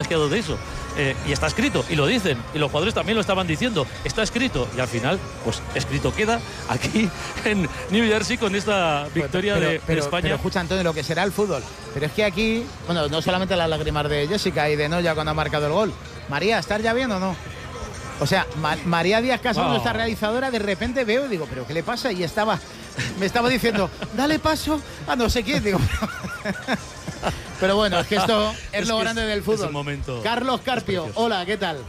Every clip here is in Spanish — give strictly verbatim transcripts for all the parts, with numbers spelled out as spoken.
contagiado de eso. Eh, y está escrito, y lo dicen, y los jugadores también lo estaban diciendo, está escrito, y al final, pues escrito queda aquí en New Jersey con esta victoria pero, de, pero, de España. Pero escucha, Antonio, lo que será el fútbol. Pero es que aquí, bueno, no solamente las lágrimas de Jessica y de Noya cuando ha marcado el gol. María, ¿estás ya bien o no? O sea, Ma María Díaz Casado, oh. esta realizadora, de repente veo y digo, ¿pero qué le pasa? Y estaba, me estaba diciendo, dale paso a no sé quién. Digo, pero bueno, es que esto es, es lo grande es, del fútbol. Momento, Carlos Carpio, hola, ¿qué tal?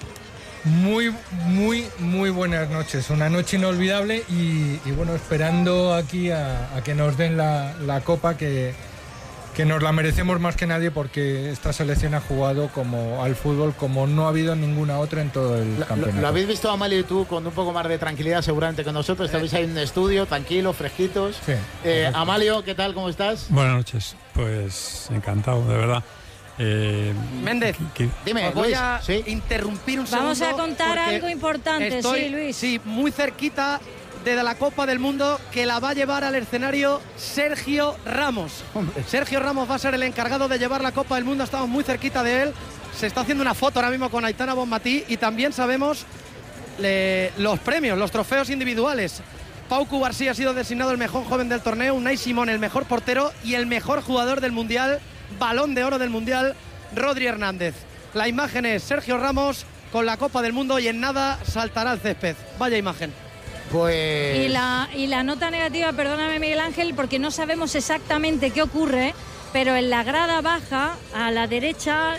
Muy, muy, muy buenas noches. Una noche inolvidable y, y bueno, esperando aquí a, a que nos den la, la copa que, que nos la merecemos más que nadie, porque esta selección ha jugado como al fútbol como no ha habido ninguna otra en todo el lo, campeonato. Lo, lo habéis visto, Amalio y tú, con un poco más de tranquilidad seguramente que nosotros. Estabais ahí en un estudio, tranquilos, fresquitos. Sí, eh, Amalio, ¿qué tal? ¿Cómo estás? Buenas noches. Pues encantado, de verdad. Eh, Méndez, que, que... dime, os voy Luis, a ¿sí? interrumpir un Vamos segundo. Vamos a contar algo importante, estoy, sí, Luis. Sí, muy cerquita de la Copa del Mundo, que la va a llevar al escenario Sergio Ramos. Hombre. Sergio Ramos va a ser el encargado de llevar la Copa del Mundo, estamos muy cerquita de él. Se está haciendo una foto ahora mismo con Aitana Bonmatí y también sabemos le, los premios, los trofeos individuales. Pau Cubarsí ha sido designado el mejor joven del torneo, Unai Simón el mejor portero y el mejor jugador del Mundial, Balón de Oro del Mundial, Rodri Hernández. La imagen es Sergio Ramos con la Copa del Mundo y en nada saltará al césped. Vaya imagen. Pues... Y la, y la nota negativa, perdóname Miguel Ángel, porque no sabemos exactamente qué ocurre, pero en la grada baja, a la derecha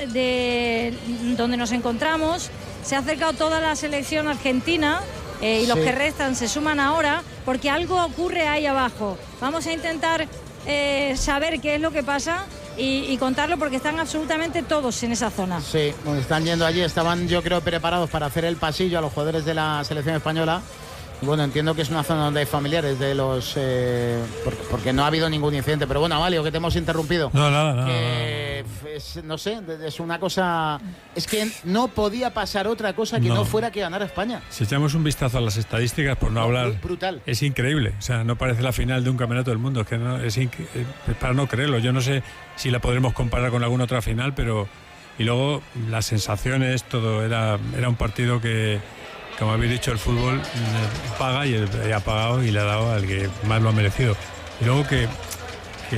de donde nos encontramos, se ha acercado toda la selección argentina eh, y los sí. que restan se suman ahora, porque algo ocurre ahí abajo. Vamos a intentar eh, saber qué es lo que pasa y, y contarlo, porque están absolutamente todos en esa zona. Sí, están yendo allí, estaban yo creo preparados para hacer el pasillo a los jugadores de la selección española. Bueno, entiendo que es una zona donde hay familiares de los... Eh, porque, porque no ha habido ningún incidente. Pero bueno, Amalio, que te hemos interrumpido. No, nada, nada. Que es, no sé, es una cosa... Es que no podía pasar otra cosa que no, no fuera que ganara España. Si echamos un vistazo a las estadísticas, por no, no hablar... Brutal. Es increíble. O sea, no parece la final de un campeonato del mundo. Es que no, es, es para no creerlo. Yo no sé si la podremos comparar con alguna otra final, pero... Y luego las sensaciones, todo. Era, era un partido que... Como habéis dicho, el fútbol paga y, el, y ha pagado y le ha dado al que más lo ha merecido. Y luego que, que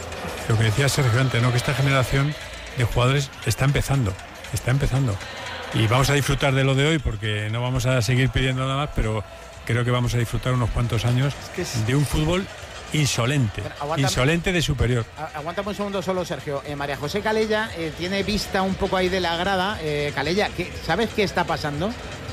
lo que decía Sergio antes, ¿no? Que esta generación de jugadores está empezando, está empezando. Y vamos a disfrutar de lo de hoy, porque no vamos a seguir pidiendo nada más, pero creo que vamos a disfrutar unos cuantos años es que es... de un fútbol insolente, bueno, insolente de superior. Aguántame un segundo solo, Sergio. Eh, María José Calella eh, tiene vista un poco ahí de la grada. Eh, Calella, ¿qué, ¿sabes qué está pasando?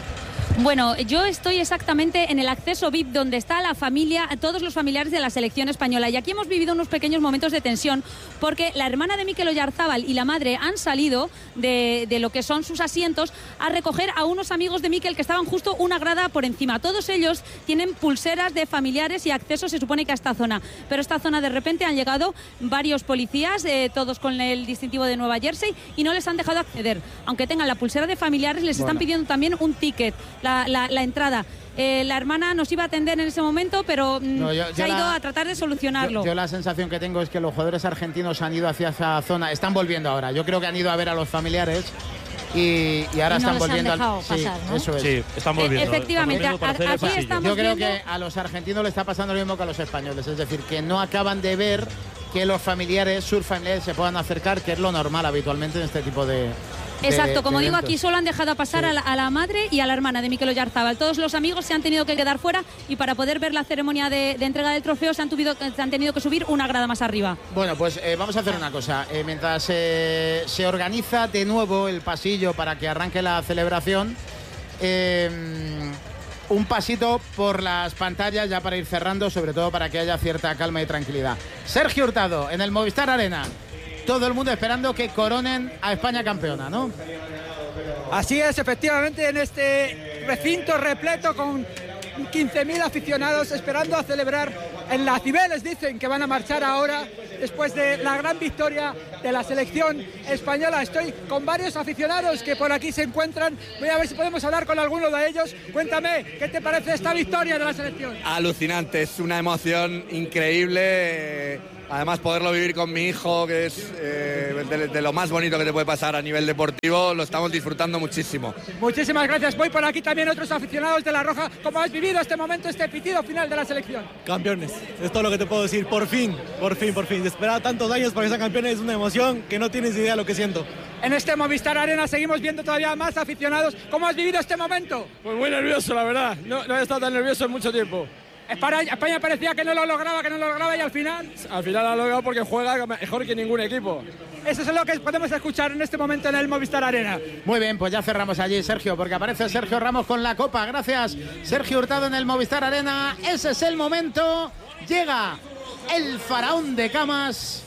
Bueno, yo estoy exactamente en el acceso V I P donde está la familia, todos los familiares de la selección española, y aquí hemos vivido unos pequeños momentos de tensión porque la hermana de Mikel Oyarzábal y la madre han salido de, de lo que son sus asientos a recoger a unos amigos de Mikel que estaban justo una grada por encima. Todos ellos tienen pulseras de familiares y acceso, se supone que a esta zona, pero esta zona de repente han llegado varios policías, eh, todos con el distintivo de Nueva Jersey, y no les han dejado acceder. Aunque tengan la pulsera de familiares, les bueno. están pidiendo también un ticket. La, la, la entrada. Eh, la hermana nos iba a atender en ese momento, pero mm, no, yo, se ha ido la, a tratar de solucionarlo. Yo, yo la sensación que tengo es que los jugadores argentinos han ido hacia esa zona, están volviendo ahora. Yo creo que han ido a ver a los familiares y, y ahora y no están volviendo. Han al... sí, pasar, ¿no? Eso es. Sí, están volviendo. E efectivamente, a, aquí estamos Yo creo viendo... que a los argentinos le está pasando lo mismo que a los españoles, es decir, que no acaban de ver que los familiares, sus familiares se puedan acercar, que es lo normal habitualmente en este tipo de... Exacto, como digo, aquí solo han dejado pasar sí. a, la, a la madre y a la hermana de Mikel Oyarzábal. Todos los amigos se han tenido que quedar fuera y para poder ver la ceremonia de, de entrega del trofeo se han, tuvido, se han tenido que subir una grada más arriba. Bueno, pues eh, vamos a hacer una cosa. Eh, mientras eh, se organiza de nuevo el pasillo para que arranque la celebración, eh, un pasito por las pantallas ya para ir cerrando, sobre todo para que haya cierta calma y tranquilidad. Sergio Hurtado en el Movistar Arena. Todo el mundo esperando que coronen a España campeona, ¿no? Así es, efectivamente, en este recinto repleto con quince mil aficionados esperando a celebrar en la Cibeles. Dicen que van a marchar ahora después de la gran victoria de la selección española. Estoy con varios aficionados que por aquí se encuentran. Voy a ver si podemos hablar con alguno de ellos. Cuéntame, ¿qué te parece esta victoria de la selección? Alucinante, es una emoción increíble. Además, poderlo vivir con mi hijo, que es eh, de, de lo más bonito que te puede pasar a nivel deportivo, lo estamos disfrutando muchísimo. Muchísimas gracias. Voy por aquí también otros aficionados de La Roja. ¿Cómo has vivido este momento, este pitido final de la selección? Campeones, es todo lo que te puedo decir. Por fin, por fin, por fin. Esperaba tantos años para que sean campeones, es una emoción que no tienes idea de lo que siento. En este Movistar Arena seguimos viendo todavía más aficionados. ¿Cómo has vivido este momento? Pues muy nervioso, la verdad. No, no he estado tan nervioso en mucho tiempo. España, España parecía que no lo lograba, que no lo lograba y al final... Al final lo ha logrado porque juega mejor que ningún equipo. Eso es lo que podemos escuchar en este momento en el Movistar Arena. Muy bien, pues ya cerramos allí, Sergio, porque aparece Sergio Ramos con la copa. Gracias, Sergio Hurtado en el Movistar Arena. Ese es el momento. Llega el faraón de camas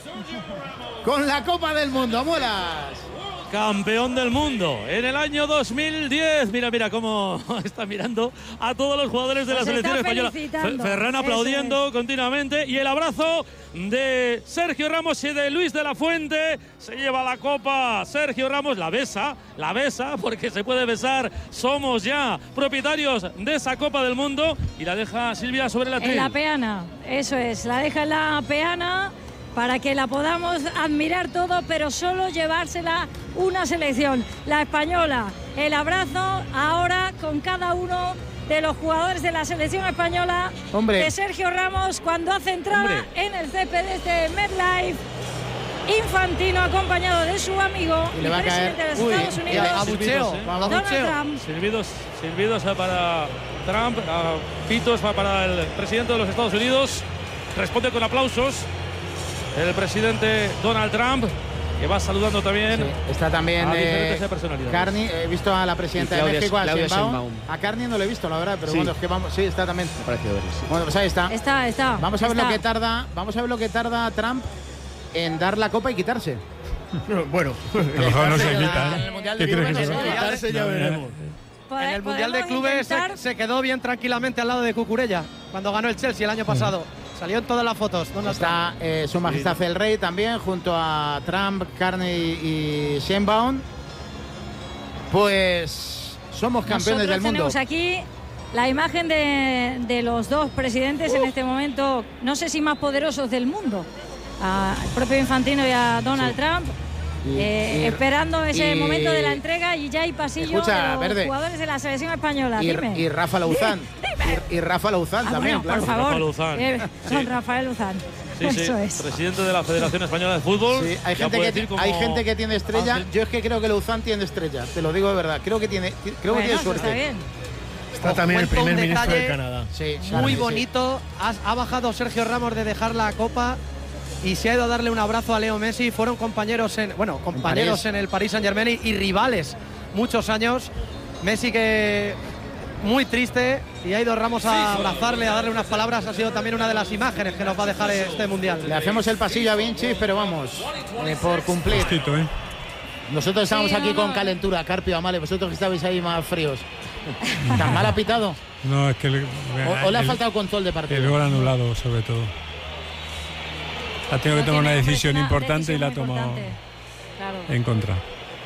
con la Copa del Mundo. ¡Muelas! Campeón del mundo en el año dos mil diez. Mira, mira cómo está mirando a todos los jugadores de Pues la selección española. Ferran aplaudiendo continuamente. Y el abrazo de Sergio Ramos y de Luis de la Fuente. Se lleva la copa Sergio Ramos. La besa, la besa porque se puede besar. Somos ya propietarios de esa Copa del Mundo. Y la deja Silvia sobre la En la peana, eso es. La deja en la peana para que la podamos admirar todo, pero solo llevársela una selección, la española. El abrazo ahora con cada uno de los jugadores de la selección española. Hombre. De Sergio Ramos cuando hace entrada Hombre. en el césped de este MetLife. Infantino acompañado de su amigo y le va a presidente caer. de los Uy, Estados Unidos, abucheo, ¿eh? Donald Trump. Silbidos, silbidos para Trump, pitos para el presidente de los Estados Unidos. Responde con aplausos el presidente Donald Trump, que va saludando también. Sí, está también a eh, diferentes personalidades. Carney, he visto a la presidenta de México, a Sheinbaum. A Carney no lo he visto, la verdad, pero sí. bueno, es que vamos, sí, está también. Me parece ver, sí. Bueno, pues ahí está. Está, está. Vamos a ver está. lo que tarda, vamos a ver lo que tarda Trump en dar la copa y quitarse. Bueno, a lo mejor no se quita. En el Mundial ¿Qué de crees Clubes que no se se va? quitarse ya veremos. En el Mundial de Podemos Clubes se, intentar- se quedó bien tranquilamente al lado de Cucurella cuando ganó el Chelsea el año pasado. Salió en todas las fotos. Donald Trump. Está eh, Su Majestad el Rey también, junto a Trump, Carney y Sheinbaum. Pues somos campeones Nosotros del mundo. tenemos aquí la imagen de, de los dos presidentes en este momento, no sé si más poderosos del mundo, al propio Infantino y a Donald Sí. Trump, Y- eh, y- esperando ese y- momento de la entrega, y ya hay pasillo Escucha, de los Verde. jugadores de la selección española. Y, Dime. y Rafa Lauzán. Dime. Y, y Rafa Lauzán Ah, también, bueno, por claro. favor. Rafa Luzán. Eh, don Sí. Rafael Luzán. Sí, sí, Eso es. presidente de la Federación Española de Fútbol. Sí, hay, Ya gente puede que, decir como hay gente que tiene estrella. Ángel. Yo es que creo que Lauzán tiene estrella, te lo digo de verdad. Creo que tiene, creo que Bueno, tiene eso suerte. está bien. Está también el Cuenta un primer ministro de detalle Canadá. Sí, Muy Carney, sí. bonito. Ha, ha bajado Sergio Ramos de dejar la copa y se ha ido a darle un abrazo a Leo Messi. Fueron compañeros en, bueno, compañeros París. en el Paris Saint-Germain y, y rivales muchos años. Messi que muy triste y ha ido Ramos a abrazarle, a darle unas palabras. Ha sido también una de las imágenes que nos va a dejar este mundial. Le hacemos el pasillo a Vinci, pero vamos, eh, por cumplir. Justito, ¿eh? Nosotros estamos Sí, aquí no, con no. calentura, Carpio, Amale, vosotros que estabais ahí más fríos. ¿Tan mal ha pitado? No, es que le, ¿O, o le ha el- faltado control de el partido? gol anulado, sobre todo. Ha tenido que No tomar una tiene decisión una importante y la ha decisión tomado importante. Claro. en contra.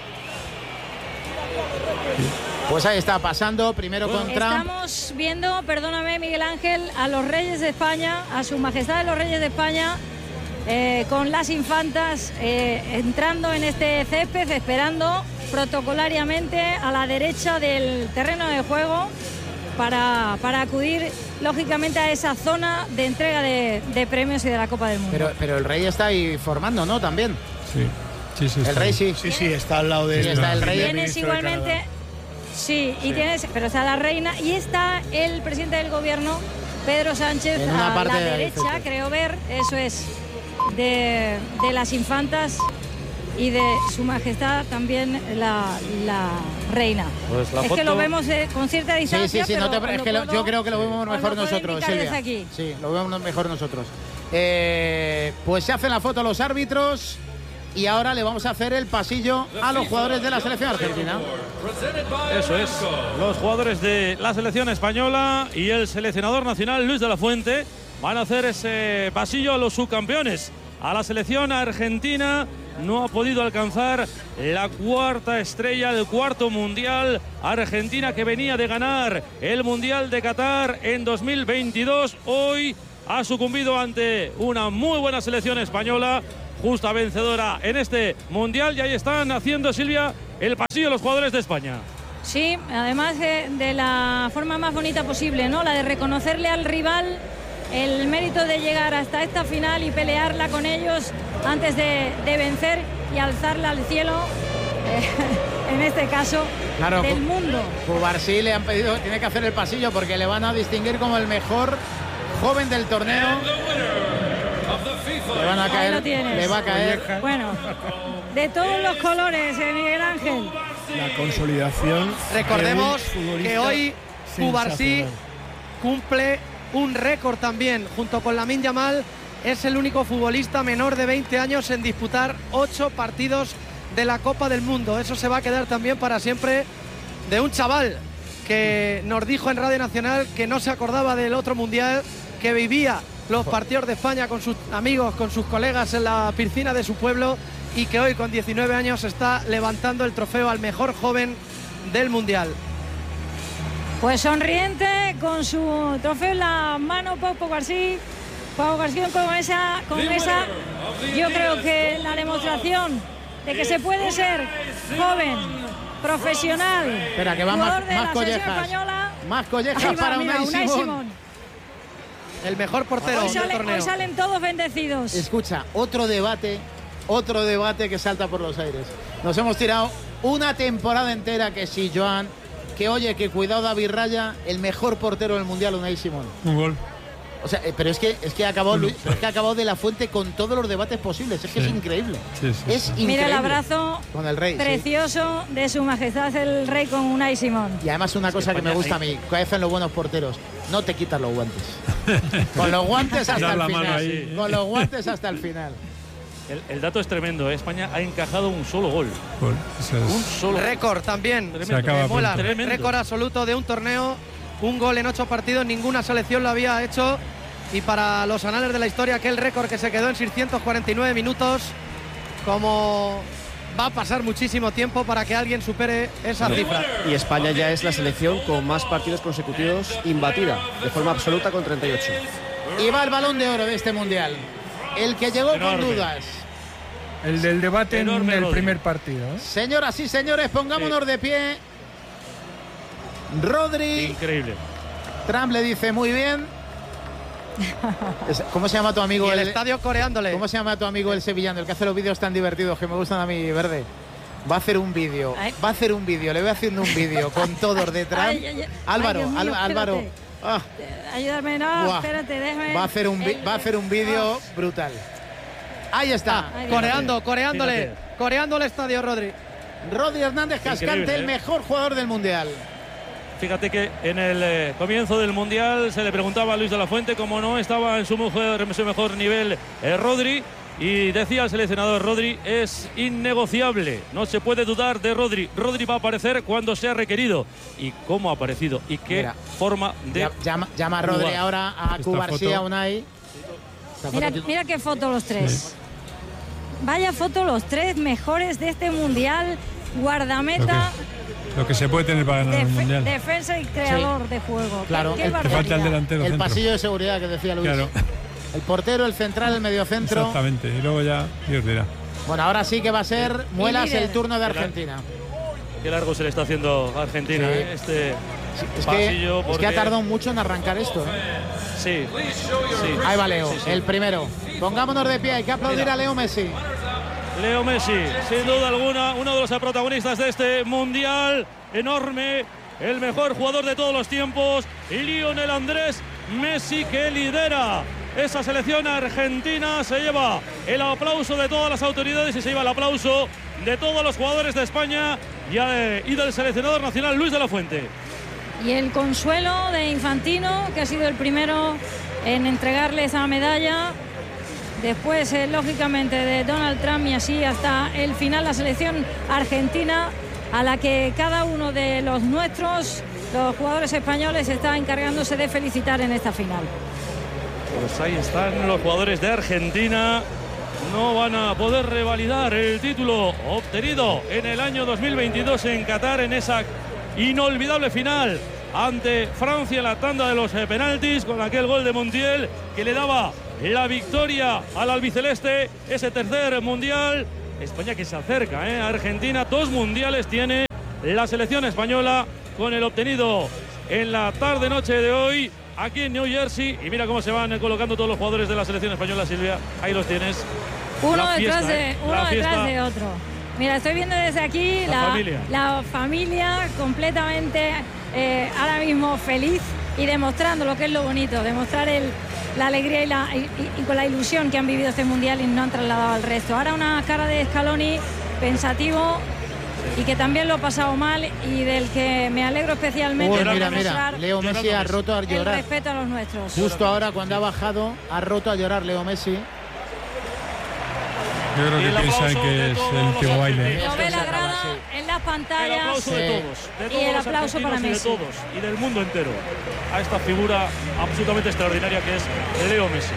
Pues ahí está pasando, primero con Trump. Estamos viendo, perdóname Miguel Ángel, a los Reyes de España, a su majestad de los Reyes de España, eh, con las infantas eh, entrando en este césped, esperando protocolariamente a la derecha del terreno de juego para, para acudir lógicamente a esa zona de entrega de, de premios y de la Copa del Mundo. Pero, pero el Rey está ahí formando, ¿no? También. Sí, sí, sí. El está Rey bien. sí. Sí, sí, está al lado de Sí, está el rey. Tienes igualmente, sí, y tienes, pero está la reina y está el presidente del gobierno, Pedro Sánchez, En una a parte la de ahí, derecha, cerca. creo ver, eso es, de, de las infantas y de su majestad también la, la reina. Pues la es foto- que lo vemos eh, con cierta Sí, distancia, sí, sí, no pero te- es lo que lo- puedo- yo creo que lo vemos os lo mejor puedo nosotros, indicar desde Silvia. aquí. Sí, lo vemos mejor nosotros. Eh, pues se hacen la foto los árbitros y ahora le vamos a hacer el pasillo a los jugadores de la selección argentina. Eso es, los jugadores de la selección española y el seleccionador nacional Luis de la Fuente van a hacer ese pasillo a los subcampeones. A la selección argentina no ha podido alcanzar la cuarta estrella del cuarto mundial. Argentina, que venía de ganar el Mundial de Qatar en dos mil veintidós, hoy ha sucumbido ante una muy buena selección española, justa vencedora en este Mundial. Y ahí están haciendo, Silvia, el pasillo los jugadores de España. Sí, además de, de la forma más bonita posible, ¿no? La de reconocerle al rival el mérito de llegar hasta esta final y pelearla con ellos antes de, de vencer y alzarla al cielo, eh, en este caso, claro, del mundo. Cubarsí le han pedido, tiene que hacer el pasillo porque le van a distinguir como el mejor joven del torneo. Le van a caer, le va a caer. Bueno, de todos los colores, eh, Miguel Ángel. La consolidación. Recordemos que, que hoy Cubarsí cumple un récord también, junto con Lamine Yamal. Es el único futbolista menor de veinte años en disputar ocho partidos de la Copa del Mundo. Eso se va a quedar también para siempre de un chaval que nos dijo en Radio Nacional que no se acordaba del otro mundial, que vivía los partidos de España con sus amigos, con sus colegas en la piscina de su pueblo, y que hoy con diecinueve años está levantando el trofeo al mejor joven del mundial. Pues sonriente, con su trofeo en la mano, Pau Cubarsí. Pau Cubarsí con esa, con esa, yo creo que la demostración de que se puede ser joven, profesional. Espera, que va más, más collejas. Más collejas va, para mira, Unai, Unai Simón. Simón. El mejor portero hoy, sale, del torneo. Hoy salen todos bendecidos. Escucha, otro debate, otro debate que salta por los aires. Nos hemos tirado una temporada entera que si Joan, que oye, que cuidado David Raya, el mejor portero del mundial, Unai Simón. Un gol. O sea, pero es que es que acabó Luis, es que acabó de la Fuente con todos los debates posibles. Es que sí. es increíble. Sí, sí, es sí. increíble. Mira el abrazo con el rey, precioso sí. de su majestad el rey con Unai Simón. Y además una cosa que me gusta a mí, que hacen los buenos porteros, no te quitas los guantes. Con los guantes hasta el final. Sí. Con los guantes hasta el final. El, el dato es tremendo, ¿eh? España ha encajado un solo gol. gol. Es... Un solo récord también. Tremendo. Mola. Récord absoluto de un torneo. Un gol en ocho partidos. Ninguna selección lo había hecho. Y para los anales de la historia, aquel récord que se quedó en seiscientos cuarenta y nueve minutos. Como va a pasar muchísimo tiempo para que alguien supere esa cifra. Y España ya es la selección con más partidos consecutivos imbatida, de forma absoluta, con treinta y ocho. Y va el Balón de Oro de este Mundial. El que llegó Enorme. con dudas. El del debate Enorme en el Rodri. primer partido. ¿eh? Señoras y señores, pongámonos sí. de pie. Rodri. Increíble. Trump le dice muy bien. ¿Cómo se llama tu amigo? Y el, el estadio coreándole. ¿Cómo se llama tu amigo el sevillano, el que hace los vídeos tan divertidos que me gustan a mí, Verde? Va a hacer un vídeo. Va a hacer un vídeo. Le voy haciendo un vídeo con todos de Trump. Ay, ay, ay, Álvaro, mío, Al, Álvaro. Ah. Ayúdame, no, Buah. espérate, déjame. Va a hacer un, va a hacer un vídeo oh. brutal. Ahí está. Ah, coreando, coreándole. Fíjate. Coreando el estadio, Rodri. Rodri Hernández Cascante, el mejor jugador del Mundial. Fíjate que en el eh, comienzo del Mundial se le preguntaba a Luis de la Fuente cómo no estaba en su mejor, en su mejor nivel eh, Rodri, y decía el seleccionador: Rodri es innegociable, no se puede dudar de Rodri. Rodri va a aparecer cuando sea requerido. ¿Y cómo ha aparecido? ¿Y qué Mira, forma de...? Llama, llama a Rodri jugar. ahora a Cubarsí, a Unai. Mira, mira qué foto los tres. Sí. Vaya foto los tres mejores de este Mundial. Guardameta... Lo que se puede tener para ganar Def el Mundial. Defensa y creador sí. de juego. Claro, ¿Qué, qué el, falta el delantero el centro. pasillo de seguridad que decía Luis. Claro. El portero, el central, el mediocentro. Exactamente, y luego ya Dios dirá. Bueno, ahora sí que va a ser Muelas el turno de Argentina. Qué largo se le está haciendo a Argentina, sí. ¿eh? Este sí, es, pasillo que, porque... es que ha tardado mucho en arrancar esto. ¿eh? Sí, sí. Ahí va Leo, sí, sí. el primero. Pongámonos de pie, hay que aplaudir Mira. a Leo Messi. Leo Messi, sin duda alguna, uno de los protagonistas de este Mundial enorme, el mejor jugador de todos los tiempos, Lionel Andrés Messi, que lidera esa selección argentina. Se lleva el aplauso de todas las autoridades y se lleva el aplauso de todos los jugadores de España y del seleccionador nacional Luis de la Fuente. Y el consuelo de Infantino, que ha sido el primero en entregarle esa medalla. Después, eh, lógicamente, de Donald Trump, y así hasta el final la selección argentina, a la que cada uno de los nuestros, los jugadores españoles, está encargándose de felicitar en esta final. Pues ahí están los jugadores de Argentina. No van a poder revalidar el título obtenido en el año dos mil veintidós en Qatar, en esa inolvidable final ante Francia en la tanda de los eh, penaltis con aquel gol de Montiel que le daba la victoria al albiceleste, ese tercer mundial. España que se acerca ¿eh? a Argentina, dos mundiales tiene la selección española con el obtenido en la tarde-noche de hoy aquí en New Jersey. Y mira cómo se van colocando todos los jugadores de la selección española, Silvia. Ahí los tienes. Uno La detrás fiesta, de ¿eh? uno La detrás fiesta. de otro. Mira, estoy viendo desde aquí La la, familia. la familia completamente eh, ahora mismo feliz y demostrando lo que es lo bonito, demostrar el, la alegría y, la, y, y con la ilusión que han vivido este mundial y no han trasladado al resto. Ahora una cara de Scaloni pensativo y que también lo ha pasado mal y del que me alegro especialmente. Uy, por mira, mira, demostrar Leo Messi ha roto a el llorar. respeto a los nuestros. Justo ahora cuando ha bajado, ha roto a llorar Leo Messi. Yo creo que piensan que es el último baile. Lo ve la grada en las pantallas. El aplauso de todos, de todos y el los aplauso para argentinos Messi. y de todos y del mundo entero a esta figura absolutamente extraordinaria que es Leo Messi.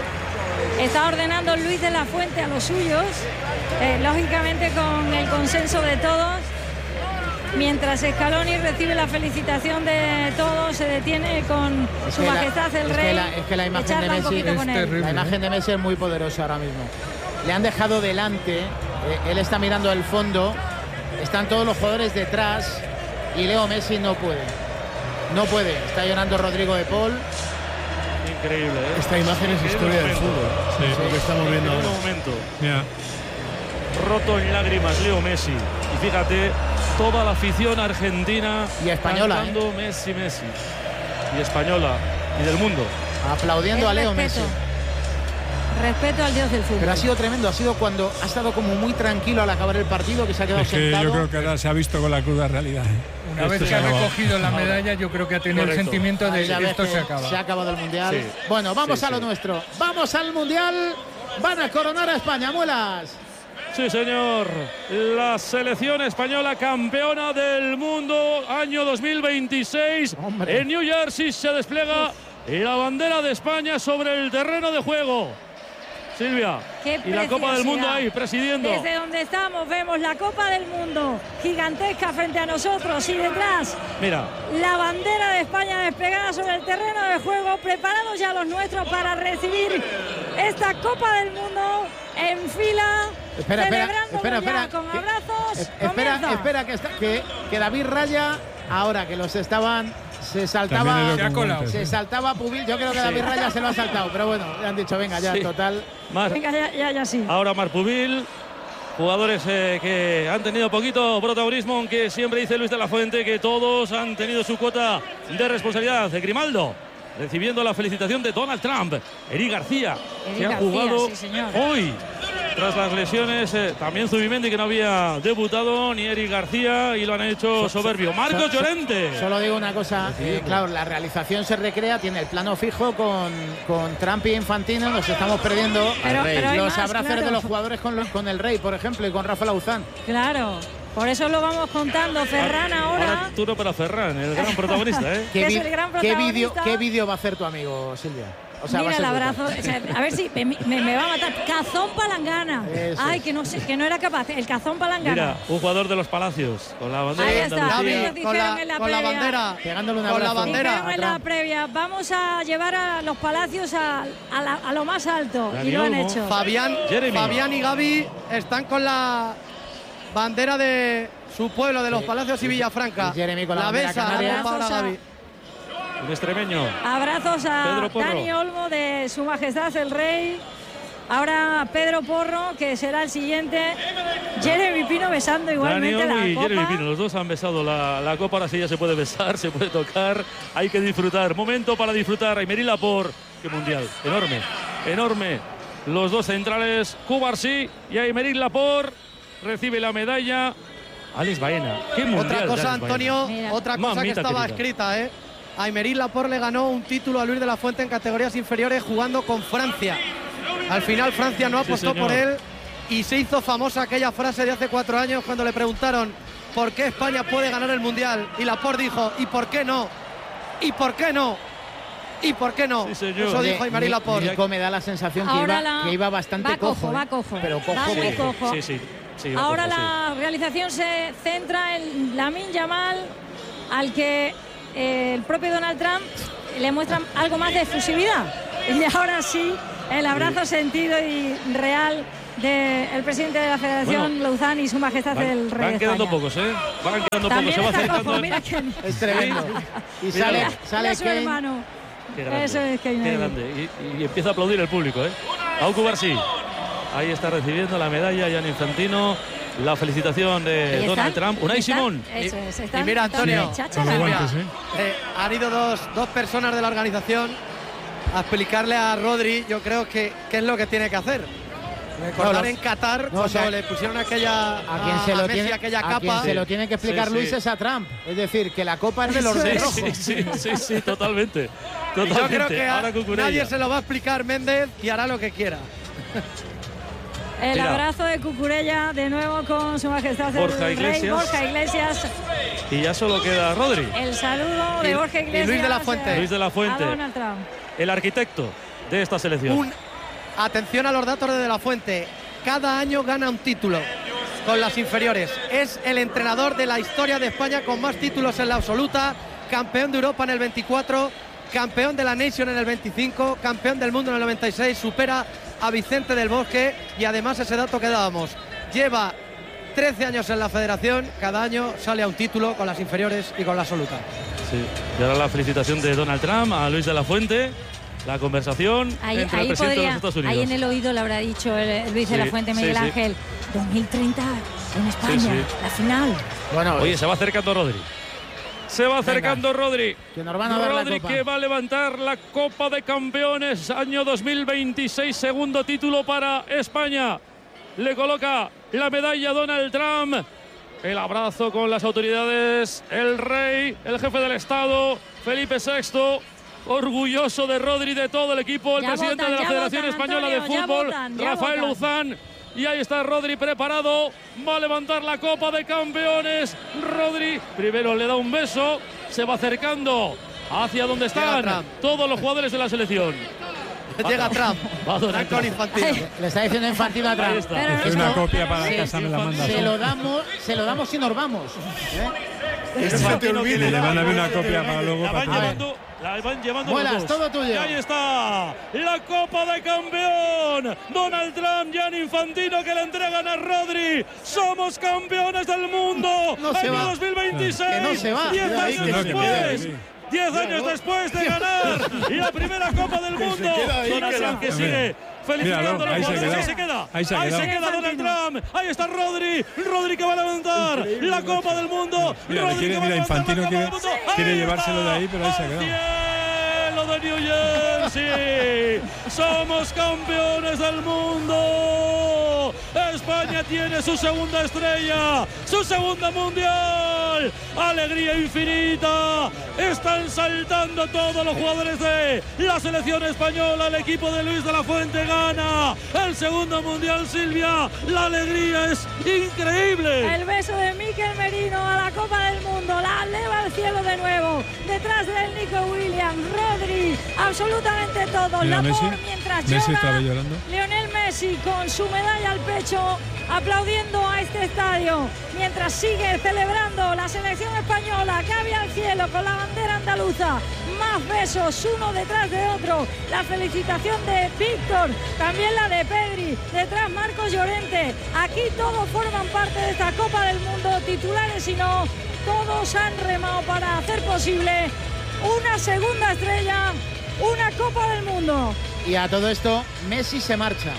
Está ordenando Luis de la Fuente a los suyos, eh, lógicamente con el consenso de todos. Mientras Scaloni recibe la felicitación de todos, se detiene con Es su que la- majestad el es rey. que la, es que la imagen de charla un Messi poquito con él. la imagen de Messi es muy poderosa ahora mismo. Le han dejado delante, eh, él está mirando el fondo, están todos los jugadores detrás y Leo Messi no puede. No puede. Está llorando Rodrigo de Paul. Increíble, ¿eh? Esta imagen es Qué historia del momento. fútbol. Sí. Es lo que estamos viendo En ahora. un momento. Mira, Roto en lágrimas Leo Messi. Y fíjate, toda la afición argentina Y española, cantando Messi, Messi. Y española. Y del mundo. Aplaudiendo El a Leo respeto. Messi. Respeto al dios del fútbol. Pero ha sido tremendo, ha sido cuando ha estado como muy tranquilo al acabar el partido, que se ha quedado es que sentado. yo creo que ahora se ha visto con la cruda realidad. ¿eh? Una Esto vez se que ha acabó. recogido la medalla, yo creo que ha tenido Correcto. el sentimiento de Ahí ya que ves esto que se acaba. Se ha acabado el Mundial. Sí. Bueno, vamos Sí, a lo sí. nuestro. Vamos al Mundial. Van a coronar a España, muelas. Sí, señor. La selección española campeona del mundo año dos mil veintiséis. Hombre. En New Jersey se despliega la bandera de España sobre el terreno de juego. Silvia. Qué Y la Copa del Mundo preciosidad. ahí, presidiendo. Desde donde estamos vemos la Copa del Mundo gigantesca frente a nosotros y detrás Mira, la bandera de España desplegada sobre el terreno de juego, preparados ya los nuestros para recibir esta Copa del Mundo en fila, Espera, espera, celebrándolo espera, ya espera. con que- abrazos. es- espera, Comienza. espera que, está- que, que David Raya, ahora que los estaban, se También saltaba, es lo Se ha colado. conveniente, se sí. saltaba Pubil. Yo creo que Sí. David Raya se lo ha saltado, pero bueno, le han dicho, venga, ya, Sí. total. más. Venga, ya, ya, ya sí. Ahora Marpubil, jugadores eh, que han tenido poquito protagonismo, aunque siempre dice Luis de la Fuente que todos han tenido su cuota de responsabilidad. Grimaldo recibiendo la felicitación de Donald Trump. Eric García, Eric que ha García, jugado sí, señor. hoy tras las lesiones. Eh, también Zubimendi, que no había debutado, ni Eric García, y lo han hecho soberbio. Marcos So- so- Llorente. Solo digo una cosa, eh, claro, la realización se recrea, tiene el plano fijo con, con Trump y Infantino, nos estamos perdiendo Pero- pero hay los más, abrazos claro. de los jugadores con, los- con el Rey, por ejemplo, y con Rafa Lauzán. Claro, por eso lo vamos contando. Ferran ahora. turno para Ferran, el gran protagonista, ¿eh? Que es vi- el gran ¿Qué vídeo protagonista. qué vídeo va a hacer tu amigo, Silvia? O sea, va a Mira el ser abrazo, brutal. o sea, a ver si me, me- me va a matar. Cazón Palangana. Eso Ay, es. que no sé, que no era capaz. El Cazón Palangana. Mira, un jugador de los Palacios, con la bandera Ahí de está. Andalucía. Ellos dijeron en la con la previa. bandera. Pegándole un Con la abrazo. bandera. Dijeron en la previa, vamos a llevar a los Palacios a, a la- a lo más alto. Dani y lo han Olmo. hecho. Fabián, Jeremy. Fabián y Gaby están con la bandera de su pueblo, de los Sí. Palacios y Villafranca. Y Jeremy con la bandera besa, canaria. la para Abrazos a- Gaby. Un extremeño. Abrazos a Pedro Porro. Dani Olmo de Su Majestad el Rey. Ahora Pedro Porro, que será el siguiente. Jeremy Pino besando Dani igualmente Olmo la y copa. Jeremy Pino, los dos han besado la, la copa, ahora sí ya se puede besar, se puede tocar, hay que disfrutar, momento para disfrutar. Aymeril Laporte, qué mundial, enorme, enorme. Los dos centrales, Cubarsí y Aymeril Laporte, recibe la medalla. Alex Baena, qué mundial. Otra de cosa, Alex Antonio, Baena. Mira. otra cosa que Mamita estaba querida. escrita, ¿eh? Aymeril Laporte le ganó un título a Luis de la Fuente en categorías inferiores jugando con Francia. Al final Francia no Sí, apostó señor. por él y se hizo famosa aquella frase de hace cuatro años cuando le preguntaron por qué España puede ganar el Mundial. Y Laporte dijo, ¿y por qué no? ¿Y por qué no? ¿Y por qué no? Sí, señor. Eso Oye, dijo Aymeril Ni- Laporte. Nico me da la sensación que Ahora iba, la- que iba bastante va cojo, cojo. va ¿eh? cojo. Pero cojo, Va muy cojo. cojo. Sí, sí, sí, va Ahora cojo, sí. la realización se centra en Lamine Yamal, al que eh, el propio Donald Trump le muestra algo más de efusividad. Y ahora sí, el abrazo sentido y real del presidente de la Federación, bueno, Louzán, y su majestad van, el rey. Van quedando pocos, ¿eh? Van quedando pocos. Se va acercando. Cojo, mira que... Es tremendo. Y sale, mira, sale su Kane. hermano. Qué grande, Eso es Kane. Qué grande. Y, y empieza a aplaudir el público, ¿eh? Aucu Barsí. Ahí está recibiendo la medalla Gianni Infantino. La felicitación de Donald Trump. Unai Simón. Eso es, están, y mira, Antonio, sí, eh, han ido dos, dos personas de la organización a explicarle a Rodri, yo creo que qué es lo que tiene que hacer. Recordar no, en Qatar, no, cuando o sea, le pusieron aquella a quien se a lo Messi, tiene, aquella a capa. quien se lo tiene que explicar sí, Luis sí. es a Trump. Es decir, que la copa es de los de rojo. Sí, sí, sí, sí, totalmente. totalmente. Yo creo que a, nadie se lo va a explicar Méndez y hará lo que quiera. El Mira. abrazo de Cucurella de nuevo con su majestad Borja el Iglesias. rey Borja Iglesias. Y ya solo queda Rodri. El saludo de y, Borja Iglesias. Y Luis de la Fuente. Luis de la Fuente. A Donald Trump. El arquitecto de esta selección. Un, atención a los datos de De la Fuente. Cada año gana un título con las inferiores. Es el entrenador de la historia de España con más títulos en la absoluta. Campeón de Europa en el veinticuatro. Campeón de la Nation en el veinticinco. Campeón del mundo en el noventa y seis. Supera a Vicente del Bosque y además ese dato que dábamos, lleva trece años en la federación, cada año sale a un título con las inferiores y con la absoluta. Sí, y ahora la felicitación de Donald Trump a Luis de la Fuente, la conversación ahí, entre ahí el presidente podría, de los Estados Unidos. Ahí en el oído le habrá dicho el, Luis sí, de la Fuente, Miguel sí, Ángel, sí. dos mil treinta en España, sí, sí. la final. Bueno, oye, se va acercando Rodri. Se va acercando Venga. Rodri. Que nos van a dar Rodri la copa. Que va a levantar la Copa de Campeones año dos mil veintiséis, segundo título para España. Le coloca la medalla Donald Trump. El abrazo con las autoridades, el rey, el jefe del Estado, Felipe sexto. Orgulloso de Rodri, de todo el equipo, el ya presidente votan, de la Federación votan, Española Antonio, de Fútbol, votan, Rafael Louzán. Y ahí está Rodri preparado, va a levantar la Copa de Campeones. Rodri primero le da un beso, se va acercando hacia donde están todos los jugadores de la selección. Llega Trump, va a con Infantino. Le está diciendo Infantino a Trump. Es una copia para sí, casa, me la manda. Se lo damos, se lo damos y nos vamos. ¿Eh? Se te olvide, le van a dar una copia para luego. La van llevando, la van llevando Buenas, los dos. todo tuyo. Y ahí está la Copa de Campeón. Donald Trump, Gianni Infantino, que le entregan a Rodri. Somos campeones del mundo. No se año va. dos mil veintiséis. Que no se va. Diez años no, después. Diez años después de ganar la primera Copa del Mundo. Donald Trump que sigue felicitando a los jugadores. Ahí se queda. Ahí se, ahí se queda Donald Trump. Ahí está Rodri. Rodri que va a levantar la Copa del Mundo. Mira, Rodri quiere, que va mira, a levantar Infantino la Copa quiere, del Mundo. quiere Ahí llevárselo de ahí, pero ahí se ha al quedado. cielo de New Jersey. Somos campeones del mundo. España tiene su segunda estrella, su segunda mundial. Alegría infinita. Están saltando todos los jugadores de la selección española. El equipo de Luis de la Fuente gana el segundo mundial, Silvia. La alegría es increíble. El beso de Mikel Merino a la Copa del Mundo. La eleva al cielo de nuevo. Detrás de él Nico Williams, Rodri, absolutamente todos. Mira, la Messi, por mientras Messi llora estaba llorando. Lionel Messi con su medalla al pecho, aplaudiendo a este estadio, mientras sigue celebrando la selección española, cabe al cielo con la bandera andaluza. Más besos, uno detrás de otro. La felicitación de Víctor, también la de Pedri, detrás Marcos Llorente. Aquí todos forman parte de esta Copa del Mundo, titulares y no, todos han remado para hacer posible una segunda estrella, una Copa del Mundo. Y a todo esto, Messi se marcha.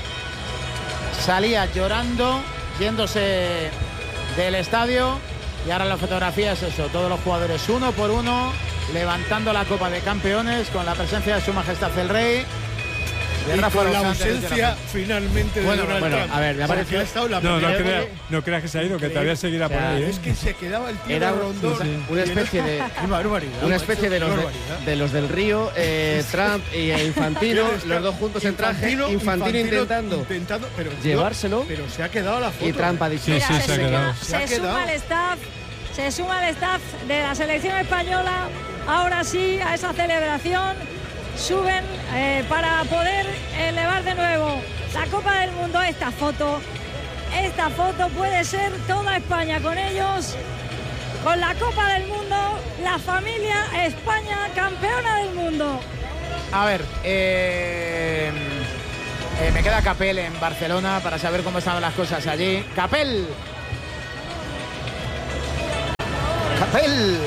Salía llorando, yéndose del estadio, y ahora la fotografía es eso, todos los jugadores uno por uno, levantando la Copa de Campeones con la presencia de su majestad el rey. Y con la ausencia finalmente de bueno, Donald bueno, Trump. A ver, me ha parecido... La no, no, crea, no creas que se ha ido, que todavía seguirá por ahí. ¿eh? Es que se quedaba el tío Era de Rondón. Sí. Una especie de... Una barbaridad. Una especie de los, de, de los del Río, eh, Trump y Infantino, los dos juntos en traje, Infantino, Infantino intentando, intentando pero, llevárselo. Pero se ha quedado la foto. Y Trump ha dicho... Sí, sí, Mira, se, se, ha quedado. Se, se suma el staff, se suma el staff de la selección española, ahora sí, a esa celebración. Suben eh, para poder elevar de nuevo la Copa del Mundo. Esta foto, esta foto puede ser toda España con ellos, con la Copa del Mundo, la familia España campeona del mundo. A ver, eh, eh, me queda Capel en Barcelona para saber cómo están las cosas allí. ¡Capel! ¡Capel!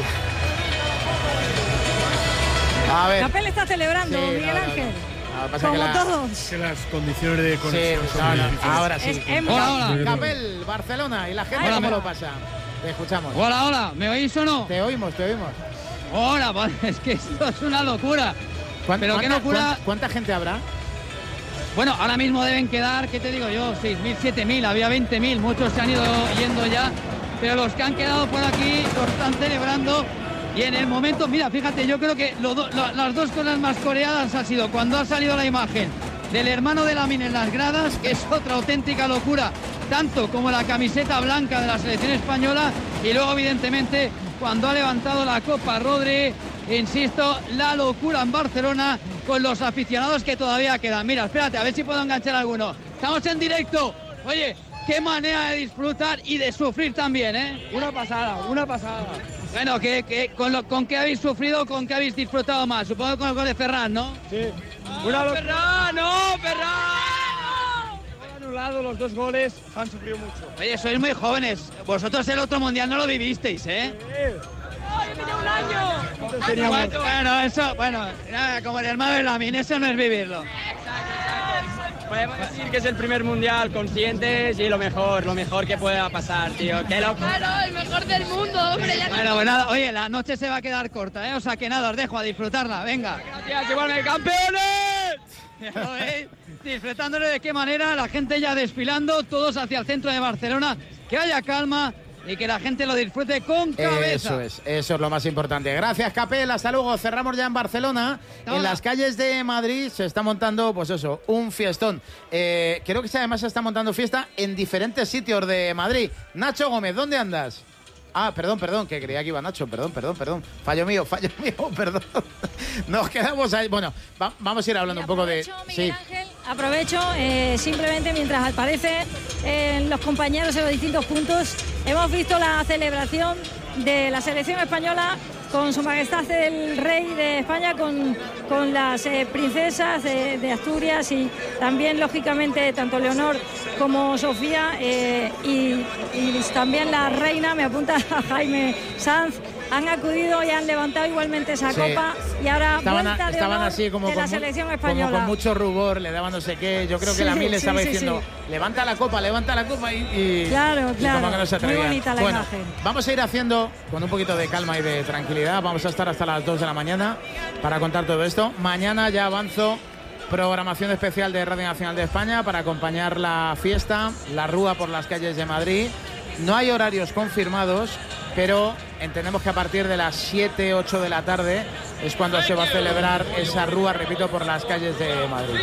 A ver. Capel está celebrando, sí, Miguel no, Ángel. No, no. Pasa como que la, todos. Que las condiciones de conexión sí, son no, muy no, difíciles. Ahora sí. Es, es hola, hola. Capel, Barcelona. ¿Y la gente hola, cómo lo pasa? Te escuchamos. Hola, hola. ¿Me oís o no? Te oímos, te oímos. Hola, es que esto es una locura. Pero qué locura. ¿cuánta, ¿Cuánta gente habrá? Bueno, ahora mismo deben quedar, ¿qué te digo yo? seis mil, siete mil, había veinte mil, muchos se han ido yendo ya, pero los que han quedado por aquí lo están celebrando. Y en el momento, mira, fíjate, yo creo que lo do, lo, las dos cosas más coreadas ha sido cuando ha salido la imagen del hermano de Lamine en las gradas, que es otra auténtica locura, tanto como la camiseta blanca de la selección española, y luego evidentemente cuando ha levantado la Copa Rodri, insisto, la locura en Barcelona con los aficionados que todavía quedan. Mira, espérate, a ver si puedo enganchar alguno. Estamos en directo. Oye, qué manera de disfrutar y de sufrir también, ¿eh? Una pasada, una pasada. Bueno, ¿qué, qué, con, lo, ¿con qué habéis sufrido, con qué habéis disfrutado más? Supongo que con el gol de Ferran, ¿no? Sí. Una lo... ¡Ferran, no, Ferran! Han anulado los dos goles, han sufrido mucho. Oye, sois muy jóvenes. Vosotros el otro mundial no lo vivisteis, ¿eh? Sí. ¡Ay, tenía un año! Bueno, bueno, eso, bueno, nada, como el hermano de Lamine, eso no es vivirlo. Podemos decir que es el primer mundial conscientes y lo mejor, lo mejor que pueda pasar, tío. ¡Qué loco! Claro, el mejor del mundo, hombre. Ya bueno, pues nada, oye, la noche se va a quedar corta, ¿eh? O sea que nada, os dejo a disfrutarla, venga. Gracias, igualmente, campeones. ¿Ya lo veis? Disfrutándole de qué manera, la gente ya desfilando, todos hacia el centro de Barcelona, que haya calma y que la gente lo disfrute con cabeza. Eso es, eso es lo más importante. Gracias, Capel, hasta luego. Cerramos ya en Barcelona. Hola. En las calles de Madrid se está montando, pues eso, un fiestón. Eh, creo que además se está montando fiesta en diferentes sitios de Madrid. Nacho Gómez, ¿dónde andas? Ah, perdón, perdón, que creía que iba Nacho, perdón, perdón, perdón. Fallo mío, fallo mío, perdón. Nos quedamos ahí. Bueno, va, vamos a ir hablando un poco de... Miguel sí. Ángel, aprovecho, eh, simplemente mientras aparecen eh, los compañeros en los distintos puntos, hemos visto la celebración de la selección española con su majestad el rey de España, con, con las eh, princesas de, de Asturias y también, lógicamente, tanto Leonor como Sofía eh, y, y también la reina, me apunta a Jaime Sanz, han acudido y han levantado igualmente esa sí. copa y ahora estaban, vuelta de estaban honor así como de la con, selección española. Como con mucho rubor, le daban no sé qué. Yo creo que sí, la Mil le estaba sí, diciendo, sí. levanta la copa, levanta la copa y, y claro, claro. Y como que no se muy bonita la bueno, imagen. Vamos a ir haciendo con un poquito de calma y de tranquilidad. Vamos a estar hasta las dos de la mañana para contar todo esto. Mañana ya avanzo programación especial de Radio Nacional de España para acompañar la fiesta, la rúa por las calles de Madrid. No hay horarios confirmados, pero entendemos que a partir de las siete, ocho de la tarde es cuando se va a celebrar esa rúa, repito, por las calles de Madrid.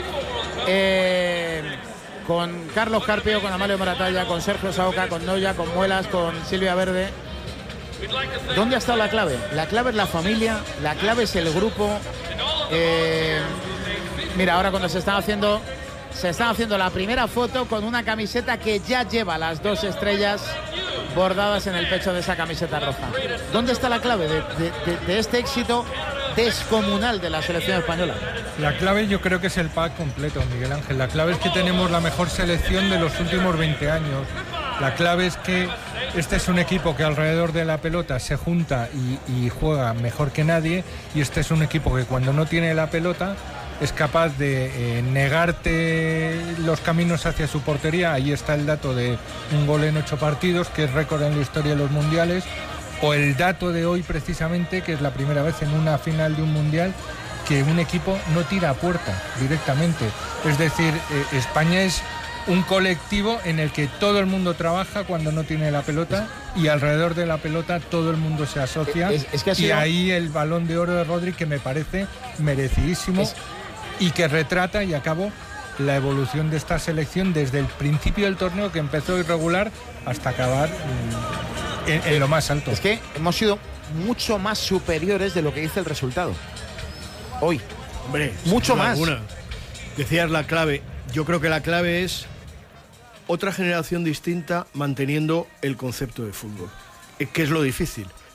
Eh, con Carlos Carpio, con Amalio Moratalla, con Sergio Saoca, con Noya, con Muelas, con Silvia Verde. ¿Dónde ha estado la clave? La clave es la familia, la clave es el grupo. Eh, mira, ahora cuando se están haciendo... Se están haciendo la primera foto con una camiseta que ya lleva las dos estrellas bordadas en el pecho de esa camiseta roja. ¿Dónde está la clave de, de, de, de este éxito descomunal de la selección española? La clave yo creo que es el pack completo, Miguel Ángel. La clave es que tenemos la mejor selección de los últimos veinte años. La clave es que este es un equipo que alrededor de la pelota se junta y, y juega mejor que nadie, y este es un equipo que cuando no tiene la pelota es capaz de eh, negarte los caminos hacia su portería. Ahí está el dato de un gol en ocho partidos, que es récord en la historia de los mundiales, o el dato de hoy precisamente, que es la primera vez en una final de un mundial que un equipo no tira a puerta directamente. Es decir, eh, España es un colectivo en el que todo el mundo trabaja cuando no tiene la pelota, y alrededor de la pelota todo el mundo se asocia. Es, es que sido... Y ahí el Balón de Oro de Rodri, que me parece merecidísimo. Es... y que retrata, y acabo, la evolución de esta selección desde el principio del torneo, que empezó irregular, hasta acabar en, en lo más alto. Es que hemos sido mucho más superiores de lo que dice el resultado hoy. Hombre, mucho más. Alguna. Decías la clave. Yo creo que la clave es otra generación distinta manteniendo el concepto de fútbol, que es lo difícil.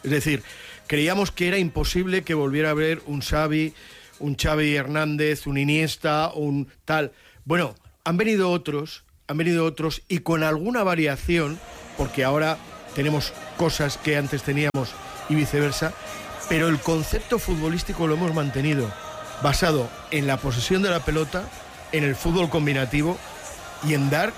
Es decir, creíamos que era imposible que volviera a haber un Xavi, un Xavi Hernández, un Iniesta, un tal. Bueno, han venido otros, han venido otros y con alguna variación, porque ahora tenemos cosas que antes teníamos y viceversa, pero el concepto futbolístico lo hemos mantenido, basado en la posesión de la pelota, en el fútbol combinativo y en dar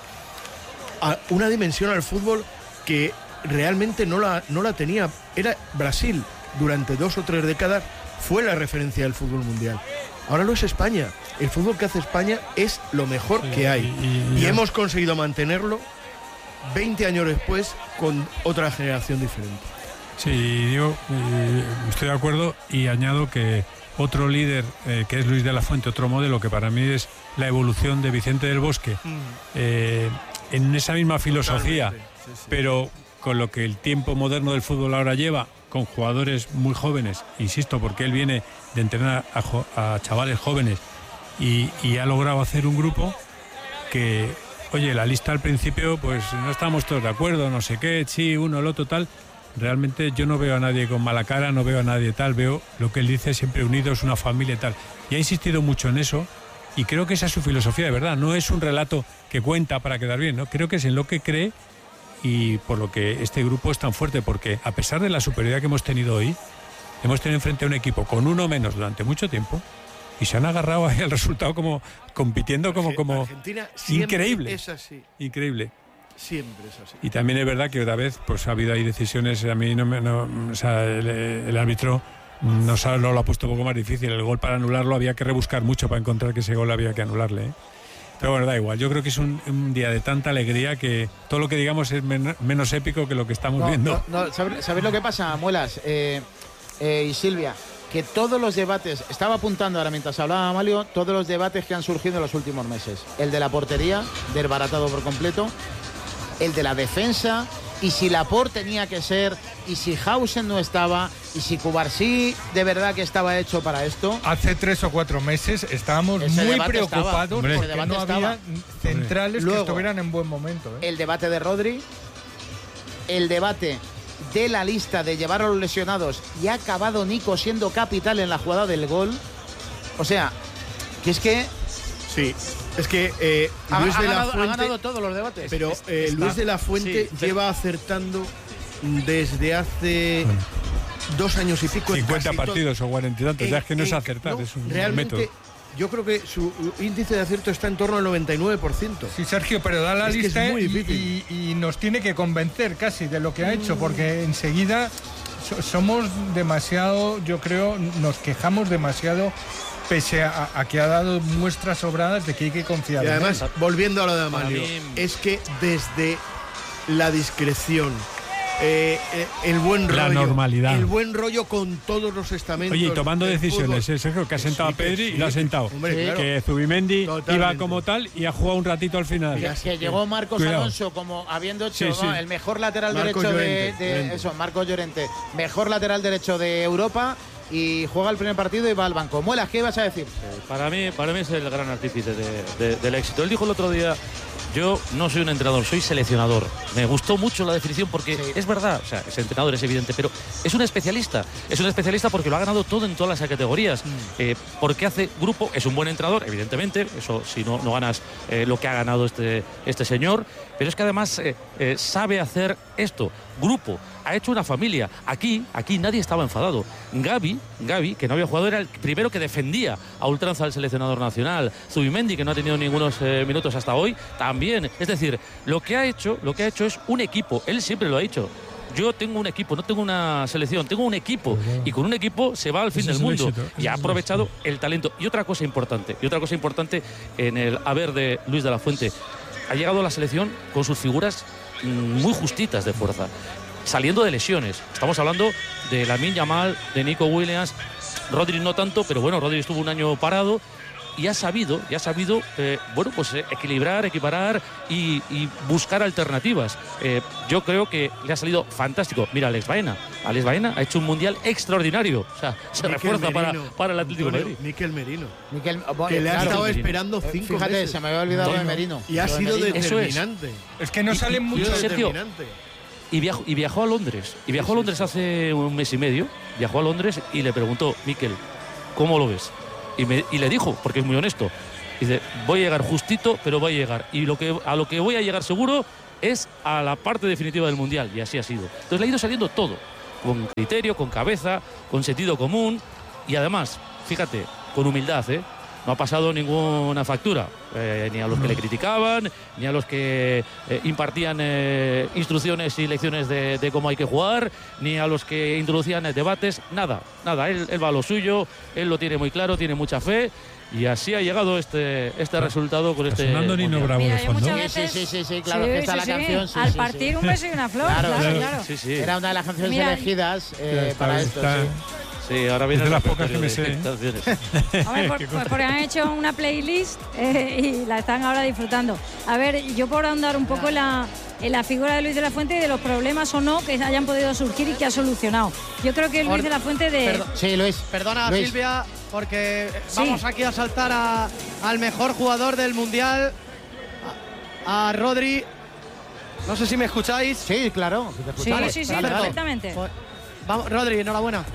a una dimensión al fútbol que realmente no la, no la tenía. Era Brasil, durante dos o tres décadas, fue la referencia del fútbol mundial. Ahora lo es España. El fútbol que hace España es lo mejor sí, que hay. Y, y, y, y hemos conseguido mantenerlo veinte años después con otra generación diferente. Sí, yo eh, estoy de acuerdo y añado que otro líder, eh, que es Luis de la Fuente, otro modelo que para mí es la evolución de Vicente del Bosque, mm. eh, en esa misma filosofía, sí, sí. pero con lo que el tiempo moderno del fútbol ahora lleva, con jugadores muy jóvenes, insisto, porque él viene de entrenar a, jo- a chavales jóvenes y, y ha logrado hacer un grupo que, oye, la lista al principio, pues no estábamos todos de acuerdo, no sé qué, sí, uno, el otro, tal. Realmente yo no veo a nadie con mala cara, no veo a nadie tal, veo lo que él dice, siempre unidos, una familia y tal. Y ha insistido mucho en eso y creo que esa es su filosofía de verdad, no es un relato que cuenta para quedar bien, ¿no? Creo que es en lo que cree y por lo que este grupo es tan fuerte, porque a pesar de la superioridad que hemos tenido hoy, hemos tenido enfrente a un equipo con uno menos durante mucho tiempo y se han agarrado ahí al resultado como compitiendo como, como Argentina increíble, es así. Increíble. Siempre es así. Y también es verdad que otra vez pues ha habido ahí decisiones, a mí no me no, o sea, el, el árbitro nos ha, no lo ha puesto un poco más difícil, el gol para anularlo había que rebuscar mucho para encontrar que ese gol había que anularle, ¿eh? Pero bueno, da igual, yo creo que es un, un día de tanta alegría que todo lo que digamos es men- menos épico que lo que estamos no, viendo. No, no, ¿sabéis, ¿sabéis lo que pasa, Muelas eh, eh, y Silvia? Que todos los debates, estaba apuntando ahora mientras hablaba Amalio, todos los debates que han surgido en los últimos meses. El de la portería, desbaratado por completo, el de la defensa, y si Laporte tenía que ser, y si Hausen no estaba, y si Cubarsí de verdad que estaba hecho para esto. Hace tres o cuatro meses estábamos ese muy preocupados estaba, porque no estaba. había centrales Luego, que estuvieran en buen momento, ¿eh? El debate de Rodri, el debate de la lista de llevar a los lesionados, y ha acabado Nico siendo capital en la jugada del gol. O sea, que es que... Sí, es que eh, ha, Luis ha de ganado, la Fuente... ha ganado todos los debates. Pero eh, Está, Luis de la Fuente sí, lleva acertando desde hace bueno. dos años y pico. cincuenta partidos todo. O cuarenta y tantos, eh, ya es que no eh, es acertar, no, es un realmente, método. Yo creo que su índice de acierto está en torno al noventa y nueve por ciento. Sí, Sergio, pero da la es lista que es muy y, difícil. Y, y nos tiene que convencer casi de lo que ha hecho, porque enseguida so, somos demasiado, yo creo, nos quejamos demasiado, pese a, a que ha dado muestras sobradas de que hay que confiar y en además, él. volviendo a lo de Amalio, mí... es que desde la discreción, Eh, eh, el buen rollo, la normalidad, el buen rollo con todos los estamentos. Oye, y tomando decisiones, eh, Sergio, que ha sentado sí, a Pedri sí, y lo ha sentado. Hombre, sí. claro. Que Zubimendi Totalmente. iba como tal y ha jugado un ratito al final. Que, que llegó Marcos Cuidado. Alonso como habiendo hecho sí, sí. ¿no? el mejor lateral Marcos derecho Llorente, de, de eso, Marcos Llorente, mejor lateral derecho de Europa. Y juega el primer partido y va al banco. Muelas, ¿qué ibas a decir? Sí, para mí, para mí es el gran artífice de, de, del éxito. Él dijo el otro día: yo no soy un entrenador, soy seleccionador. Me gustó mucho la definición porque sí. es verdad, o sea, es entrenador, es evidente, pero es un especialista. Es un especialista porque lo ha ganado todo en todas las categorías. Mm. Eh, porque hace grupo, es un buen entrenador, evidentemente. Eso, si no, no ganas eh, lo que ha ganado este, este señor. Pero es que además eh, eh, sabe hacer esto, grupo. Ha hecho una familia. Aquí, aquí nadie estaba enfadado. Gavi, Gavi, que no había jugado, era el primero que defendía a ultranza al seleccionador nacional. Zubimendi, que no ha tenido ningunos eh, minutos hasta hoy, también. Es decir, lo que ha hecho, lo que ha hecho es un equipo. Él siempre lo ha dicho. Yo tengo un equipo, no tengo una selección, tengo un equipo. Y con un equipo se va al fin del mundo. Y ha aprovechado el talento. Y otra cosa importante, y otra cosa importante en el haber de Luis de la Fuente. Ha llegado a la selección con sus figuras muy justitas de fuerza, saliendo de lesiones. Estamos hablando de Lamine Yamal, de Nico Williams, Rodri no tanto, pero bueno, Rodri estuvo un año parado y ha sabido, y ha sabido eh, bueno, pues eh, equilibrar, equiparar y, y buscar alternativas. Eh, yo creo que le ha salido fantástico. Mira, Alex Baena. Alex Baena ha hecho un mundial extraordinario. O sea, se Miquel refuerza para, para el Atlético de Madrid. Miquel Merino. Miquel, bueno, que le ha estado esperando eh, cinco Fíjate, meses. se me había olvidado no, de Merino. Y ha sido Merino. determinante. Es. es que no salen muchos. Sergio, y, viajó, y viajó a Londres. Y viajó a Londres hace un mes y medio. Viajó a Londres y le preguntó, Mikel, ¿cómo lo ves? Y, me, y le dijo, porque es muy honesto, dice, voy a llegar justito, pero voy a llegar. Y lo que, a lo que voy a llegar seguro es a la parte definitiva del Mundial. Y así ha sido. Entonces le ha ido saliendo todo. Con criterio, con cabeza, con sentido común. Y además, fíjate, con humildad, ¿eh? No ha pasado ninguna factura, eh, ni a los que le criticaban, ni a los que eh, impartían eh, instrucciones y lecciones de, de cómo hay que jugar, ni a los que introducían eh, debates, nada, nada. Él, él va a lo suyo, él lo tiene muy claro, tiene mucha fe. Y así ha llegado este, este resultado con este. Sonando Nino Bravo de fondo. Sí, sí, sí, sí, claro, sí, que está sí, la sí. canción. Sí, Al sí, partir sí. un beso y una flor, claro, claro. claro. claro. Sí, sí. Era una de las canciones Mira, elegidas eh, está, para está, esto. Sí. Sí, ahora viene de las pocas que me sé. Hombre, por, por, porque han hecho una playlist eh, y la están ahora disfrutando. A ver, yo por ahondar un poco en la, en la figura de Luis de la Fuente y de los problemas o no que hayan podido surgir y que ha solucionado. Yo creo que Luis de la Fuente de... Perdón, sí, Luis. Perdona, Luis. Silvia, porque Sí. vamos aquí a saltar a, al mejor jugador del Mundial, a, a Rodri. No sé si me escucháis. Sí, claro. Si te Sí, escuchamos. sí, sí, Dale, dale. perfectamente. Pues, vamos, Rodri, enhorabuena.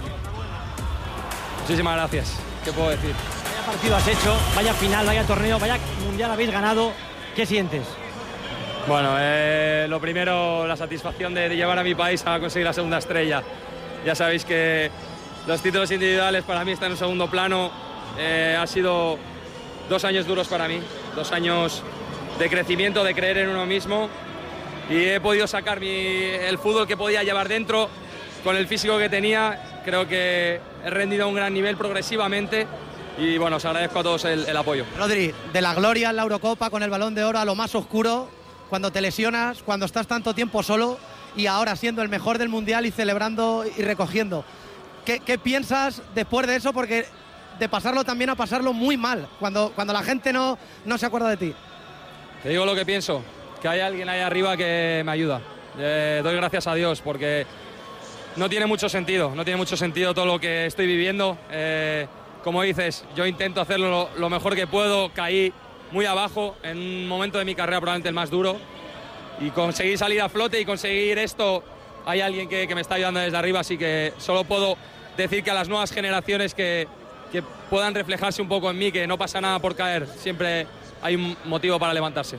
Muchísimas gracias. ¿Qué puedo decir? Vaya partido has hecho, vaya final, vaya torneo, vaya mundial habéis ganado. ¿Qué sientes? Bueno, eh, lo primero, la satisfacción de, de llevar a mi país a conseguir la segunda estrella. Ya sabéis que los títulos individuales para mí están en un segundo plano. Eh, ha sido dos años duros para mí, dos años de crecimiento, de creer en uno mismo. Y he podido sacar mi, el fútbol que podía llevar dentro con el físico que tenía. Creo que he rendido a un gran nivel progresivamente y bueno, os agradezco a todos el, el apoyo. Rodri, de la gloria en la Eurocopa con el Balón de Oro a lo más oscuro, cuando te lesionas, cuando estás tanto tiempo solo y ahora siendo el mejor del Mundial y celebrando y recogiendo. ¿Qué, qué piensas después de eso? Porque de pasarlo también a pasarlo muy mal, cuando, cuando la gente no, no se acuerda de ti. Te digo lo que pienso, que hay alguien ahí arriba que me ayuda. Eh, doy gracias a Dios porque no tiene mucho sentido, no tiene mucho sentido todo lo que estoy viviendo. Eh, como dices, yo intento hacerlo lo, lo mejor que puedo, caí muy abajo en un momento de mi carrera probablemente el más duro y conseguí salir a flote y conseguir esto, hay alguien que, que me está ayudando desde arriba, así que solo puedo decir que a las nuevas generaciones que, que puedan reflejarse un poco en mí, que no pasa nada por caer, siempre hay un motivo para levantarse.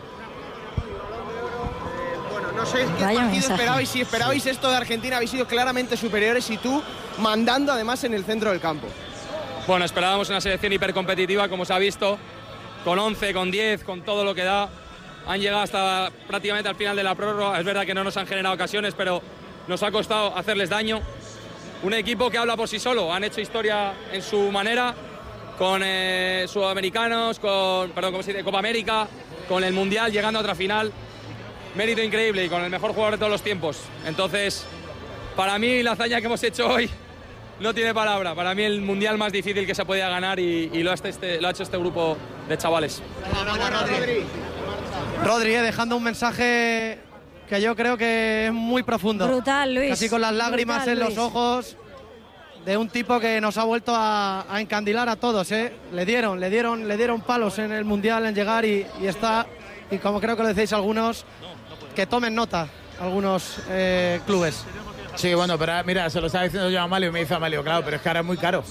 No sé qué Vaya partido mensaje. esperabais, si esperabais sí. esto de Argentina, habéis sido claramente superiores y tú mandando además en el centro del campo. Bueno, esperábamos una selección hipercompetitiva, como se ha visto, con once, con diez, con todo lo que da. Han llegado hasta prácticamente al final de la prórroga. Es verdad que no nos han generado ocasiones, pero nos ha costado hacerles daño. Un equipo que habla por sí solo. Han hecho historia en su manera, con eh, sudamericanos, con, perdón, ¿cómo se dice? Copa América, con el Mundial, llegando a otra final. Mérito increíble y con el mejor jugador de todos los tiempos. Entonces, para mí la hazaña que hemos hecho hoy no tiene palabra. Para mí el mundial más difícil que se podía ganar y, y lo, ha este, lo ha hecho este grupo de chavales. Rodri, Rodri eh, dejando un mensaje que yo creo que es muy profundo. Brutal, Luis. Casi con las lágrimas Brutal, en los Luis. ojos de un tipo que nos ha vuelto a, a encandilar a todos. ¿eh? Le dieron, le dieron, le dieron palos en el mundial en llegar y, y está, y como creo que lo decís algunos, que tomen nota algunos eh, clubes. Sí, bueno, pero mira, se lo estaba diciendo yo a Amalio y me dice Amalio, claro, pero es que ahora es muy caro.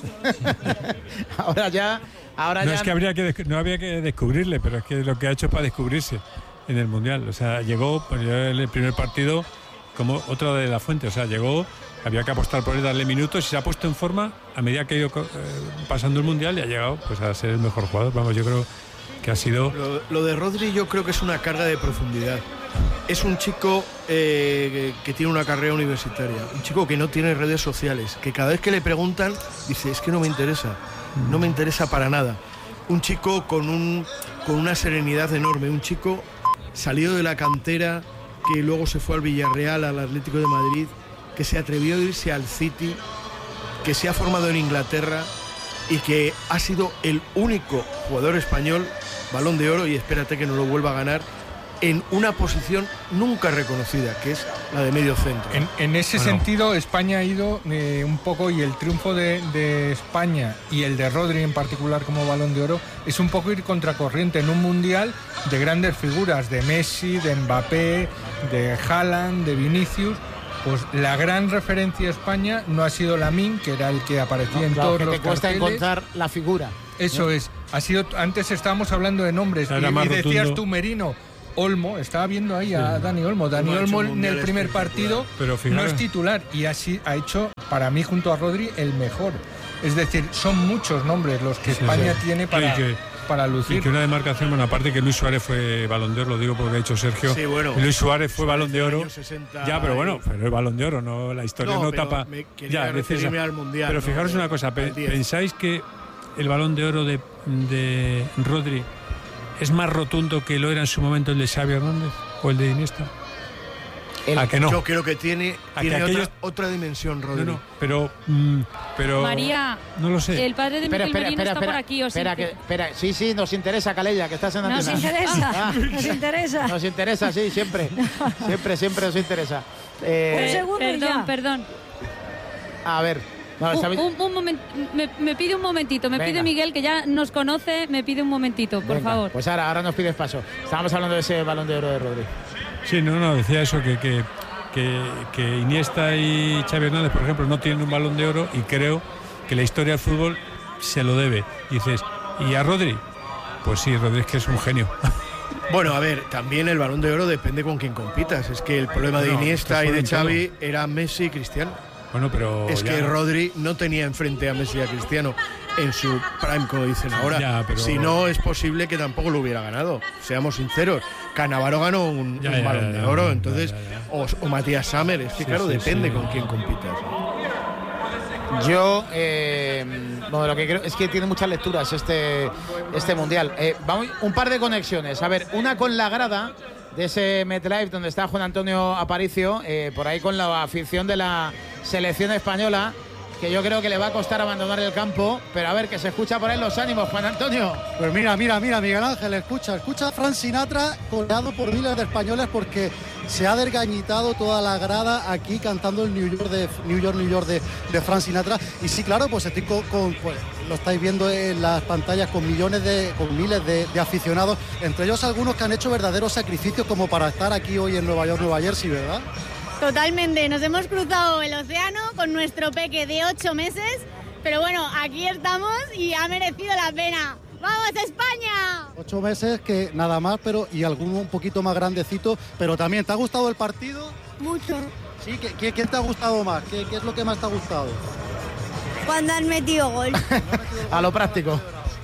ahora ya, ahora no ya. es que habría que no había que descubrirle, pero es que lo que ha hecho es para descubrirse en el mundial. O sea, llegó pues, en el primer partido como otro de la Fuente. O sea, llegó, había que apostar por él, darle minutos y se ha puesto en forma a medida que ha ido eh, pasando el mundial y ha llegado pues a ser el mejor jugador. Vamos, yo creo que ha sido. Lo, lo de Rodri yo creo que es una carga de profundidad. Es un chico eh, que tiene una carrera universitaria, un chico que no tiene redes sociales, que cada vez que le preguntan dice, es que no me interesa, no me interesa para nada. Un chico con, un, con una serenidad enorme, un chico salido de la cantera, que luego se fue al Villarreal, al Atlético de Madrid, que se atrevió a irse al City, que se ha formado en Inglaterra y que ha sido el único jugador español, Balón de Oro, y espérate que no lo vuelva a ganar, en una posición nunca reconocida, que es la de medio centro. En, en ese Bueno. sentido, España ha ido eh, un poco, y el triunfo de, de España y el de Rodri en particular como Balón de Oro es un poco ir contracorriente en un mundial de grandes figuras, de Messi, de Mbappé, de Haaland, de Vinicius. Pues la gran referencia a España no ha sido Lamine, que era el que aparecía No, en claro, todos que los te cuesta carteles. encontrar la figura. Eso es. Ha sido, antes estábamos hablando de nombres Era y, más y decías rotundo. tú Merino. Olmo, estaba viendo ahí a Sí. Dani Olmo. Dani Olmo ha hecho Olmo un en mundial el primer espectacular. partido Pero no fijaros- es titular y así ha hecho, para mí, junto a Rodri, el mejor. Es decir, son muchos nombres los que Sí, sí, España sí. tiene para, Y que- para Y lucir. que una demarcación, bueno, aparte que Luis Suárez fue Balón de Oro, lo digo porque ha dicho Sergio. Sí, bueno. Luis Suárez fue Balón de Oro. Años sesenta Ya, pero bueno, y- pero es Balón de Oro, no, la historia No, no, pero tapa. me quería Ya, es decir, referirme al Mundial, Pero ¿no? fijaros una cosa, pe- Al diez. ¿pensáis que el Balón de Oro de, de Rodri es más rotundo que lo era en su momento el de Xavi Hernández o el de Iniesta? ¿A que no? Yo creo que tiene, ¿A tiene que otra, aquellos- otra dimensión, Rodri. No, no, pero, mm, pero María, no lo sé. el padre de Espera, Miquel espera, Merino espera, está espera, por aquí. ¿O sí? espera, que, espera. Sí, sí, nos interesa, Calella, que estás en Nos antena. interesa, Ah, nos interesa. Nos interesa, sí, siempre. Siempre, siempre nos interesa. Eh, Un segundo y Perdón, ya. perdón. a ver. No, Un, está bien. un- un momen- me, me pide un momentito, me Venga. pide Miguel, que ya nos conoce, me pide un momentito, por Venga, favor. Pues ahora, ahora nos pides paso. Estábamos hablando de ese Balón de Oro de Rodri. Sí, no, no, decía eso, que, que, que, que Iniesta y Xavi Hernández, por ejemplo, no tienen un Balón de Oro y creo que la historia del fútbol se lo debe. Y dices, ¿y a Rodri? Pues sí, Rodri es que es un genio. Bueno, a ver, también el Balón de Oro depende con quién compitas. Es que el problema de No, Iniesta esto y de en todo. Xavi era Messi y Cristiano. Bueno, pero Es ya- que Rodri no tenía enfrente a Messi y a Cristiano en su prime, como dicen ahora. Ya, pero- Si no, es posible que tampoco lo hubiera ganado. Seamos sinceros. Cannavaro ganó un, Ya, un ya, Balón ya, de ya, Oro, ya, entonces, ya, ya. O, o Matías Sammer. Es que, Sí, claro, sí, depende sí. con quién compitas. Yo, eh, bueno, lo que creo es que tiene muchas lecturas este, este mundial. Eh, vamos, un par de conexiones. A ver, una con la grada de ese MetLife donde está Juan Antonio Aparicio, eh, por ahí con la afición de la selección española, que yo creo que le va a costar abandonar el campo, pero a ver, que se escucha por ahí los ánimos, Juan Antonio. Pues mira, mira, mira, Miguel Ángel, escucha, escucha a Frank Sinatra coreado por miles de españoles porque se ha desgañitado toda la grada aquí cantando el New York de New York, New York de, de Frank Sinatra. Y sí, claro, pues estoy con, con- pues, lo estáis viendo en las pantallas con millones de, con miles de, de aficionados, entre ellos algunos que han hecho verdaderos sacrificios como para estar aquí hoy en Nueva York, Nueva Jersey, ¿verdad? Totalmente, nos hemos cruzado el océano con nuestro peque de ocho meses, pero bueno, aquí estamos y ha merecido la pena. ¡Vamos, España! Ocho meses que nada más, pero y alguno un poquito más grandecito, pero también, ¿te ha gustado el partido? Mucho. Sí, ¿qué, qué, qué te ha gustado más? ¿Qué, qué es lo que más te ha gustado? Cuando han metido gol. A lo práctico.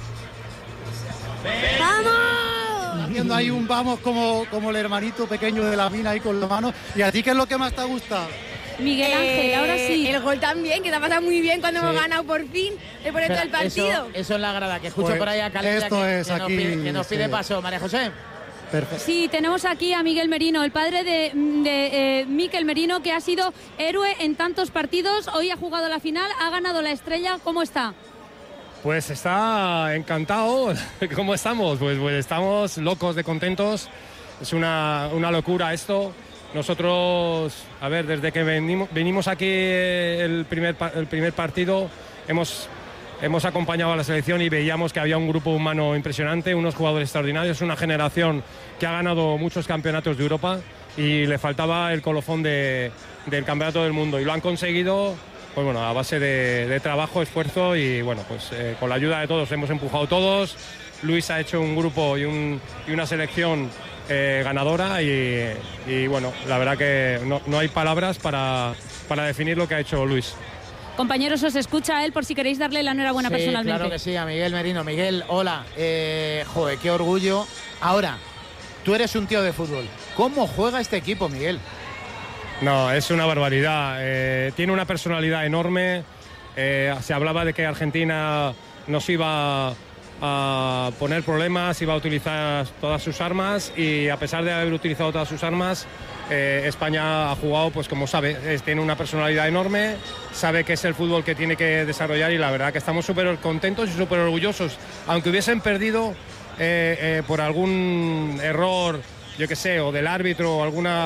¡Vamos! Haciendo ahí un vamos como, como el hermanito pequeño de la mina ahí con la mano. ¿Y a ti qué es lo que más te ha gustado? Miguel Ángel, ahora sí. El gol también, que te ha pasado muy bien cuando Sí. hemos ganado por fin el por Espera, del partido. Eso, eso es la grada, que escucho Pues por ahí a Calella esto que, es que nos aquí, pide, que nos pide sí. paso. María José. Perfecto. Sí, tenemos aquí a Miguel Merino, el padre de, de eh, Miquel Merino, que ha sido héroe en tantos partidos. Hoy ha jugado la final, ha ganado la estrella. ¿Cómo está? Pues está encantado. ¿Cómo estamos? Pues, pues estamos locos de contentos. Es una, una locura esto. Nosotros, a ver, desde que venimos, venimos aquí el primer, pa- el primer partido, hemos, hemos acompañado a la selección y veíamos que había un grupo humano impresionante, unos jugadores extraordinarios, una generación que ha ganado muchos campeonatos de Europa y le faltaba el colofón de- del campeonato del mundo. Y lo han conseguido, pues bueno, a base de, de trabajo, esfuerzo y bueno, pues eh, con la ayuda de todos, hemos empujado todos. Luis ha hecho un grupo y, un, y una selección eh, ganadora y, y bueno, la verdad que no, no hay palabras para, para definir lo que ha hecho Luis. Compañeros, os escucha a él por si queréis darle la enhorabuena Sí, personalmente. claro que sí, a Miguel Merino. Miguel, hola. Eh, joder, qué orgullo. Ahora, tú eres un tío de fútbol. ¿Cómo juega este equipo, Miguel? No, es una barbaridad. Eh, tiene una personalidad enorme. Eh, se hablaba de que Argentina nos iba a poner problemas, iba a utilizar todas sus armas y a pesar de haber utilizado todas sus armas, eh, España ha jugado, pues como sabe, es- tiene una personalidad enorme, sabe que es el fútbol que tiene que desarrollar y la verdad que estamos súper contentos y súper orgullosos. Aunque hubiesen perdido eh, eh, por algún error, yo qué sé, o del árbitro o alguna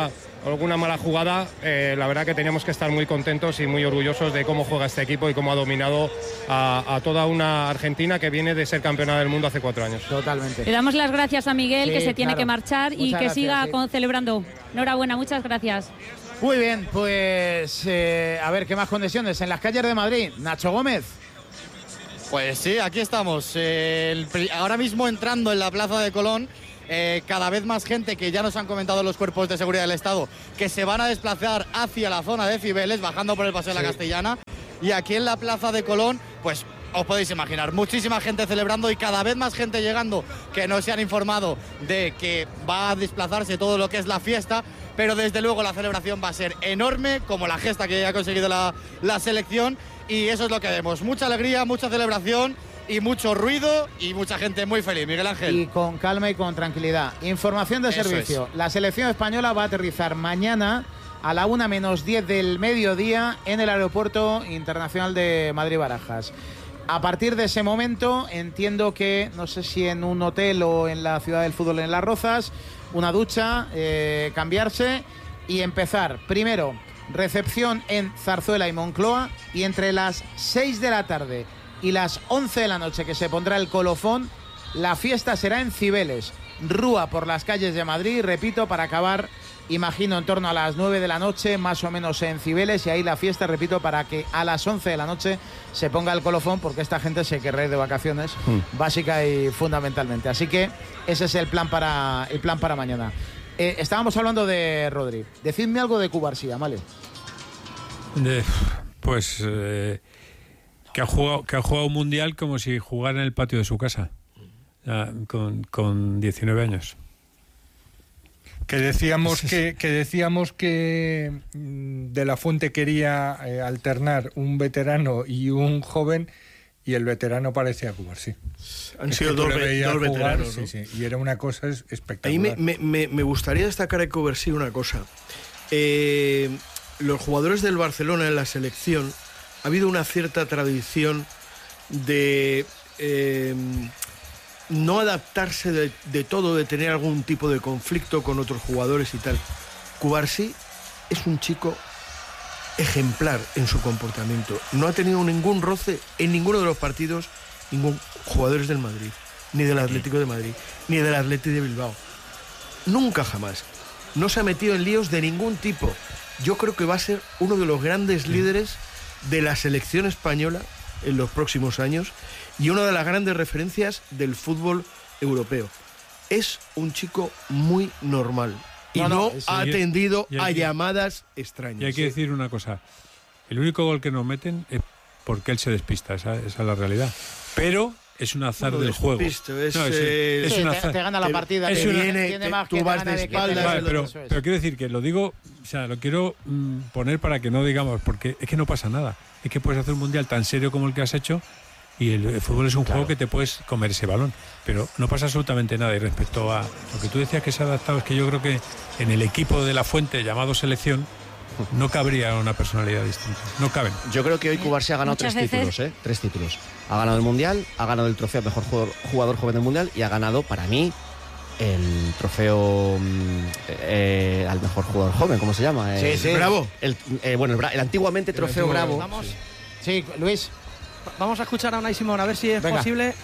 alguna mala jugada, eh, la verdad que teníamos que estar muy contentos y muy orgullosos de cómo juega este equipo y cómo ha dominado a, a toda una Argentina que viene de ser campeona del mundo hace cuatro años. Totalmente. Le damos las gracias a Miguel, Sí, que se tiene claro. que marchar y Muchas que gracias, siga sí. con, celebrando. Enhorabuena, muchas gracias. Muy bien, pues eh, a ver, ¿qué más conexiones? En las calles de Madrid, Nacho Gómez. Pues sí, aquí estamos. Eh, el pri- ahora mismo entrando en la Plaza de Colón, eh, cada vez más gente que ya nos han comentado los cuerpos de seguridad del Estado que se van a desplazar hacia la zona de Cibeles, bajando por el Paseo de la Castellana. Y aquí en la Plaza de Colón, pues os podéis imaginar, muchísima gente celebrando y cada vez más gente llegando que no se han informado de que va a desplazarse todo lo que es la fiesta. Pero desde luego la celebración va a ser enorme, como la gesta que ha conseguido la, la selección. Y eso es lo que vemos, mucha alegría, mucha celebración y mucho ruido y mucha gente muy feliz. Miguel Ángel. Y con calma y con tranquilidad. Información de Eso servicio. La selección española va a aterrizar mañana a la una menos diez del mediodía en el Aeropuerto Internacional de Madrid-Barajas. A partir de ese momento, entiendo que, no sé si en un hotel o en la Ciudad del Fútbol en Las Rozas, una ducha, eh, cambiarse y empezar. Primero, recepción en Zarzuela y Moncloa, y entre las seis de la tarde y las once de la noche, que se pondrá el colofón, la fiesta será en Cibeles. Rúa por las calles de Madrid, repito, para acabar, imagino, en torno a las nueve de la noche, más o menos en Cibeles, y ahí la fiesta, repito, para que a las once de la noche se ponga el colofón, porque esta gente se querrá ir de vacaciones, mm. básica y fundamentalmente. Así que ese es el plan para, el plan para mañana. Eh, estábamos hablando de Rodri. Decidme algo de Cubarsí, ¿vale? De, pues eh, que, ha jugado, que ha jugado un mundial como si jugara en el patio de su casa, ya, con, con diecinueve años. Que decíamos que, que decíamos que De la Fuente quería eh, alternar un veterano y un joven, y el veterano parecía Cubarsí. Han Es sido que tú dos, le ve- veías dos jugar, veteranos, sí, ¿no? sí, y era una cosa es- Ahí espectacular. me, me- me- me gustaría destacar a Cubarsí una cosa. Eh, los jugadores del Barcelona en la selección, ha habido una cierta tradición de eh, no adaptarse de, de todo, de tener algún tipo de conflicto con otros jugadores y tal. Cubarsí es un chico ejemplar en su comportamiento. No ha tenido ningún roce en ninguno de los partidos, ningún jugadores del Madrid, ni del Atlético de Madrid, ni del Atlético de Bilbao. Nunca jamás. No se ha metido en líos de ningún tipo. Yo creo que va a ser uno de los grandes líderes de la selección española en los próximos años y una de las grandes referencias del fútbol europeo. Es un chico muy normal y no, No, no, ha sí. atendido Y hay a que- llamadas extrañas. Y hay que decir una cosa, el único gol que nos meten es porque él se despista, esa, esa es la realidad. Pero es un azar No, del juego. despisto, es, No, eh, es Sí, un te- azar. te gana la partida, es te una- viene, tiene más tú que vas gana de de que espaldas, te- Vale, pero, eso es. pero quiero decir que lo digo, o sea, lo quiero mm, poner para que no digamos, porque es que no pasa nada. Es que puedes hacer un mundial tan serio como el que has hecho y el, el fútbol es un juego que te puedes comer ese balón, pero no pasa absolutamente nada. Y respecto a lo que tú decías que se ha adaptado, es que yo creo que en el equipo de la Fuente llamado selección no cabría una personalidad distinta. No caben. Yo creo que hoy Cubarsí ha ganado Muchas tres veces- títulos, ¿eh? Tres títulos. Ha ganado el Mundial, ha ganado el trofeo Mejor Jugador, jugador Joven del Mundial y ha ganado, para mí, el trofeo mm, eh, al Mejor Jugador Joven, ¿cómo se llama? Sí, El- sí. Bravo. El, eh, bueno, el, bra- el antiguamente El trofeo antiguo- Bravo. Vamos, Sí, Luis. vamos a escuchar a Unai Simón a ver si es Venga. posible.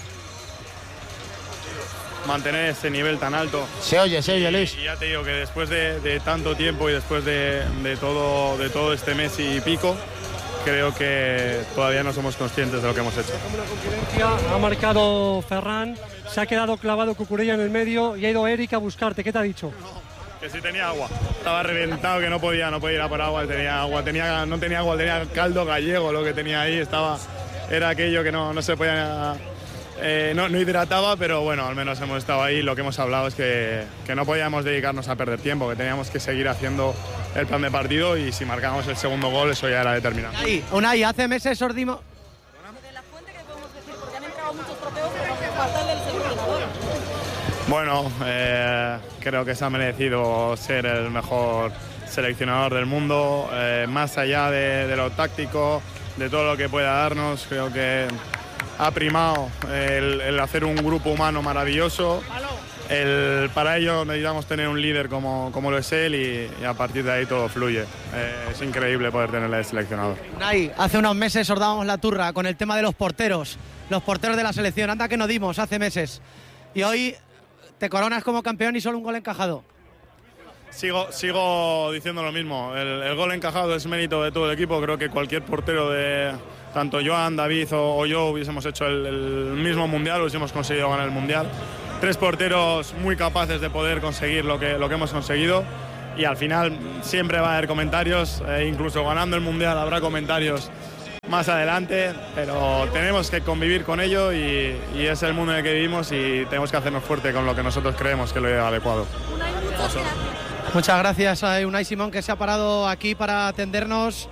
Mantener ese nivel tan alto. Se oye, se oye, Luis. Y ya te digo que después de, de tanto tiempo y después de, de todo, de todo este mes y pico, creo que todavía no somos conscientes de lo que hemos hecho. Ha marcado Ferran, se ha quedado clavado Cucurella en el medio y ha ido Eric a buscarte. ¿Qué te ha dicho? Que si tenía agua. Estaba reventado, que no podía, no podía ir a por agua. Tenía agua, tenía, no tenía agua, tenía caldo gallego, lo que tenía ahí. Estaba, era aquello que no, no se podía, eh, no, no hidrataba, pero bueno, al menos hemos estado ahí. Lo que hemos hablado es que, que no podíamos dedicarnos a perder tiempo, que teníamos que seguir haciendo el plan de partido y si marcábamos el segundo gol, eso ya era determinante. Unai, Unai, hace meses os dimos... Bueno, eh, creo que se ha merecido ser el mejor seleccionador del mundo, eh, más allá de, de lo táctico, de todo lo que pueda darnos, creo que ha primado el, el hacer un grupo humano maravilloso, el, para ello necesitamos tener un líder como, como lo es él y, y a partir de ahí todo fluye. Eh, es increíble poder tenerle de seleccionador. Unai, hace unos meses os dábamos la turra con el tema de los porteros, los porteros de la selección, anda que nos dimos hace meses. Y hoy te coronas como campeón y solo un gol encajado. Sigo, sigo diciendo lo mismo, el, el gol encajado es mérito de todo el equipo, creo que cualquier portero de tanto Joan, David o, o yo hubiésemos hecho el, el mismo mundial, hubiésemos conseguido ganar el mundial. Tres porteros muy capaces de poder conseguir lo que, lo que hemos conseguido y al final siempre va a haber comentarios, eh, incluso ganando el mundial habrá comentarios más adelante, pero tenemos que convivir con ello y, y es el mundo en el que vivimos y tenemos que hacernos fuerte con lo que nosotros creemos que es lo adecuado. Muchas gracias a Unai Simón que se ha parado aquí para atendernos.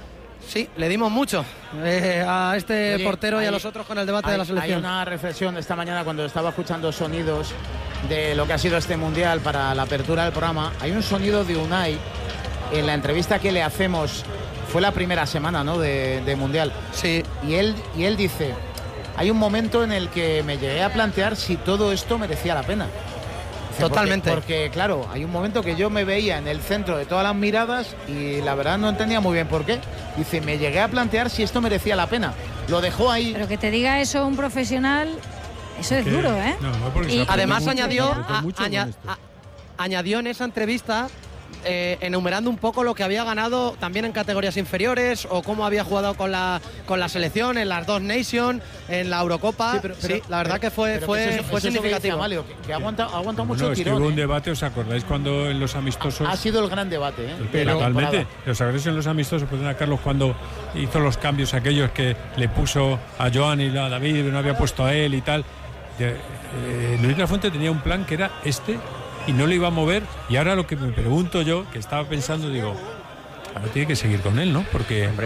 Sí, le dimos mucho eh, a este Oye, portero y hay, a los otros con el debate hay, de la selección. Hay una reflexión esta mañana cuando estaba escuchando sonidos de lo que ha sido este mundial para la apertura del programa. Hay un sonido de Unai en la entrevista que le hacemos, fue la primera semana, ¿no?, de, de mundial. Sí. Y él, y él dice, hay un momento en el que me llegué a plantear si todo esto merecía la pena. Dice, Totalmente. Porque, porque, claro, hay un momento que yo me veía en el centro de todas las miradas y la verdad no entendía muy bien por qué. Dice, me llegué a plantear si esto merecía la pena. Lo dejó ahí. Pero que te diga eso un profesional, eso es ¿Qué? duro, ¿eh? No, no, porque Y se además mucho, añadió, se apretó a- mucho aña- con esto. a- añadió en esa entrevista eh, enumerando un poco lo que había ganado también en categorías inferiores o cómo había jugado con la con la selección en las dos Nations, en la Eurocopa. Sí, pero- pero- la verdad pero- que fue pero fue, que eso- fue eso es lo que decía significativo. Amalio, que, que ha aguantado, ha aguantado mucho No, el es que tirón. hubo un ¿eh? debate, ¿os acordáis cuando en los amistosos? Ha sido el gran debate, ¿eh? Pero, de la totalmente. temporada. Los acordáis en los amistosos, pues a Carlos cuando hizo los cambios aquellos que le puso a Joan y a David, no había puesto a él y tal. De, eh, Luis de la Fuente tenía un plan que era este y no lo iba a mover. Y ahora lo que me pregunto yo, que estaba pensando, digo, ahora tiene que seguir con él, ¿no? Porque, eh,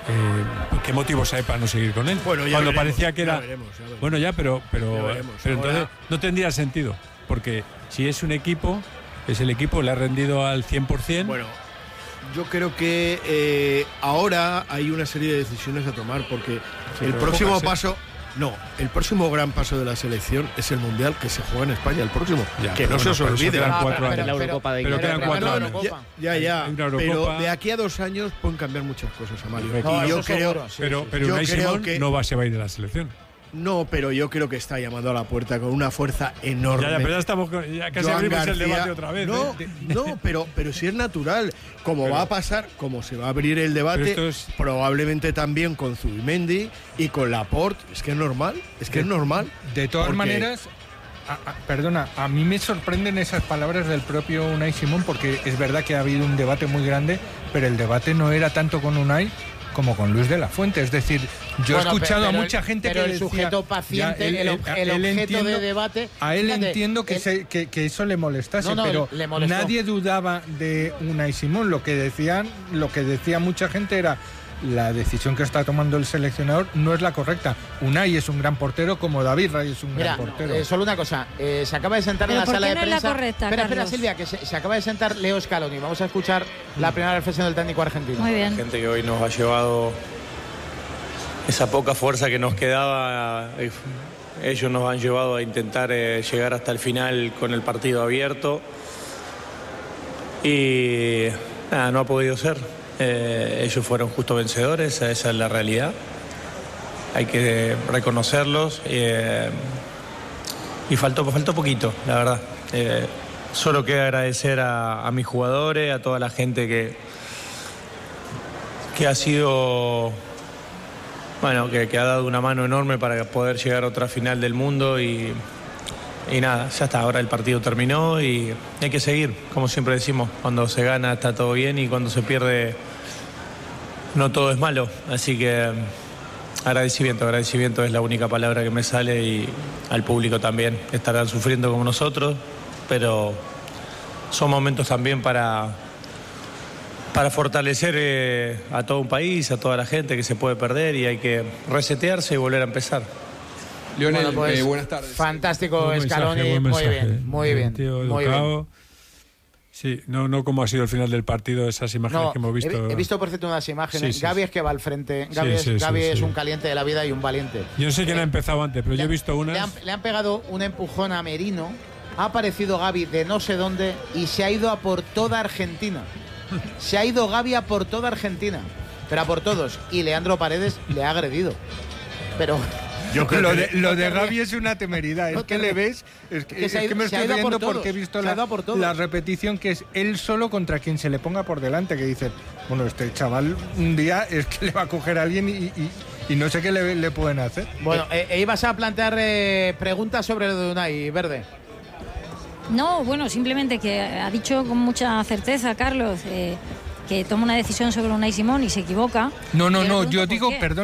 ¿qué motivos hay para no seguir con él? Bueno, ya Cuando veremos, parecía que ya era... veremos, ya veremos. Bueno, ya, pero, pero, Ya veremos. pero Ahora- entonces no tendría sentido. Porque si es un equipo, es el equipo, le ha rendido al cien por ciento. Bueno, yo creo que eh, ahora hay una serie de decisiones a tomar porque Sí, el pero próximo pocas, ¿eh? paso, no, el próximo gran paso de la selección es el mundial que se juega en España, el próximo. Ya, que pero no bueno, se os pero eso olvide. quedan Ah, cuatro pero- años. pero- La Eurocopa de pero Inglaterra. quedan cuatro Primero años. Eurocopa. Ya, ya, Hay una pero Eurocopa. de aquí a dos años pueden cambiar muchas cosas, Amalio. No, y yo eso creo, seguro, sí, pero sí, pero Yo Unai creo Simón que- no va, se va a ir de la selección. no, pero yo creo que está llamando a la puerta con una fuerza enorme. Ya, ya, pero ya estamos con- ya casi Joan abrimos el García. debate otra vez. No, ¿eh? no, pero, pero si es natural. Como Pero- va a pasar, como se va a abrir el debate, Pero esto es- probablemente también con Zubimendi y con Laporte. Es que es normal, es que De- es normal. De todas Porque- maneras, a- a- perdona, a mí me sorprenden esas palabras del propio Unai Simón porque es verdad que ha habido un debate muy grande, pero el debate no era tanto con Unai como con Luis de la Fuente. Es decir, yo Bueno, he escuchado pero a el- mucha gente pero que el decía, sujeto paciente, ya, él- el, él- ob- a el él objeto entiendo- de debate. A él fíjate, entiendo que, el- se- que, que eso le molestase, No, no, pero le molestó. nadie dudaba de Unai Simón. Lo que decían, lo que decía mucha gente era la decisión que está tomando el seleccionador no es la correcta. Unai es un gran portero como David Ray es un Mira, gran portero. eh, solo una cosa. eh, se acaba de sentar en ¿Pero la por sala qué de no es la prensa. correcta, espera, espera, Carlos? Silvia, que se, se acaba de sentar Leo Scaloni. Vamos a escuchar la primera reflexión del técnico argentino. Muy bien. Gente que hoy nos ha llevado esa poca fuerza que nos quedaba, eh, ellos nos han llevado a intentar eh, llegar hasta el final con el partido abierto y nada, no ha podido ser. Eh, ellos fueron justo vencedores, esa es la realidad. Hay que reconocerlos eh, y faltó, faltó poquito, la verdad. Eh, solo queda agradecer a, a mis jugadores, a toda la gente que, que ha sido, bueno, que, que ha dado una mano enorme para poder llegar a otra final del mundo y, y nada, ya está, ahora el partido terminó y hay que seguir, como siempre decimos, cuando se gana está todo bien y cuando se pierde no todo es malo, así que agradecimiento, agradecimiento es la única palabra que me sale y al público también, estarán sufriendo como nosotros, pero son momentos también para... para fortalecer eh, a todo un país, a toda la gente que se puede perder y hay que resetearse y volver a empezar. Lionel, bueno, pues, eh, buenas tardes. Fantástico, Buen Scaloni, mensaje, buen muy mensaje. bien, muy bien, Tío muy educado. bien. Sí, no, no como ha sido el final del partido, esas imágenes No, que hemos visto. he, he visto por cierto unas imágenes. Sí, sí, Gaby sí. es que va al frente. Gaby, Sí, es, sí, sí, Gaby es sí. un caliente de la vida y un valiente. Yo no sé quién ha empezado antes, pero yo he visto Le unas. han, le han pegado un empujón a Merino ha aparecido Gavi de no sé dónde y se ha ido a por toda Argentina. Se ha ido Gavi a por toda Argentina, pero a por todos. Y Leandro Paredes le ha agredido. Pero... Yo creo lo de, lo de Gavi es una temeridad. Es que le ves, es que, es que me estoy viendo porque he visto la, la repetición que es él solo contra quien se le ponga por delante. Que dicen, bueno, este chaval un día es que le va a coger a alguien y, y, y no sé qué le, le pueden hacer. Bueno, eh, eh, ibas a plantear eh, preguntas sobre lo de Unai, Verde. No, bueno, simplemente que ha dicho con mucha certeza, Carlos, eh, que toma una decisión sobre Unai Simón y se equivoca. No, no, no, yo digo, perdón.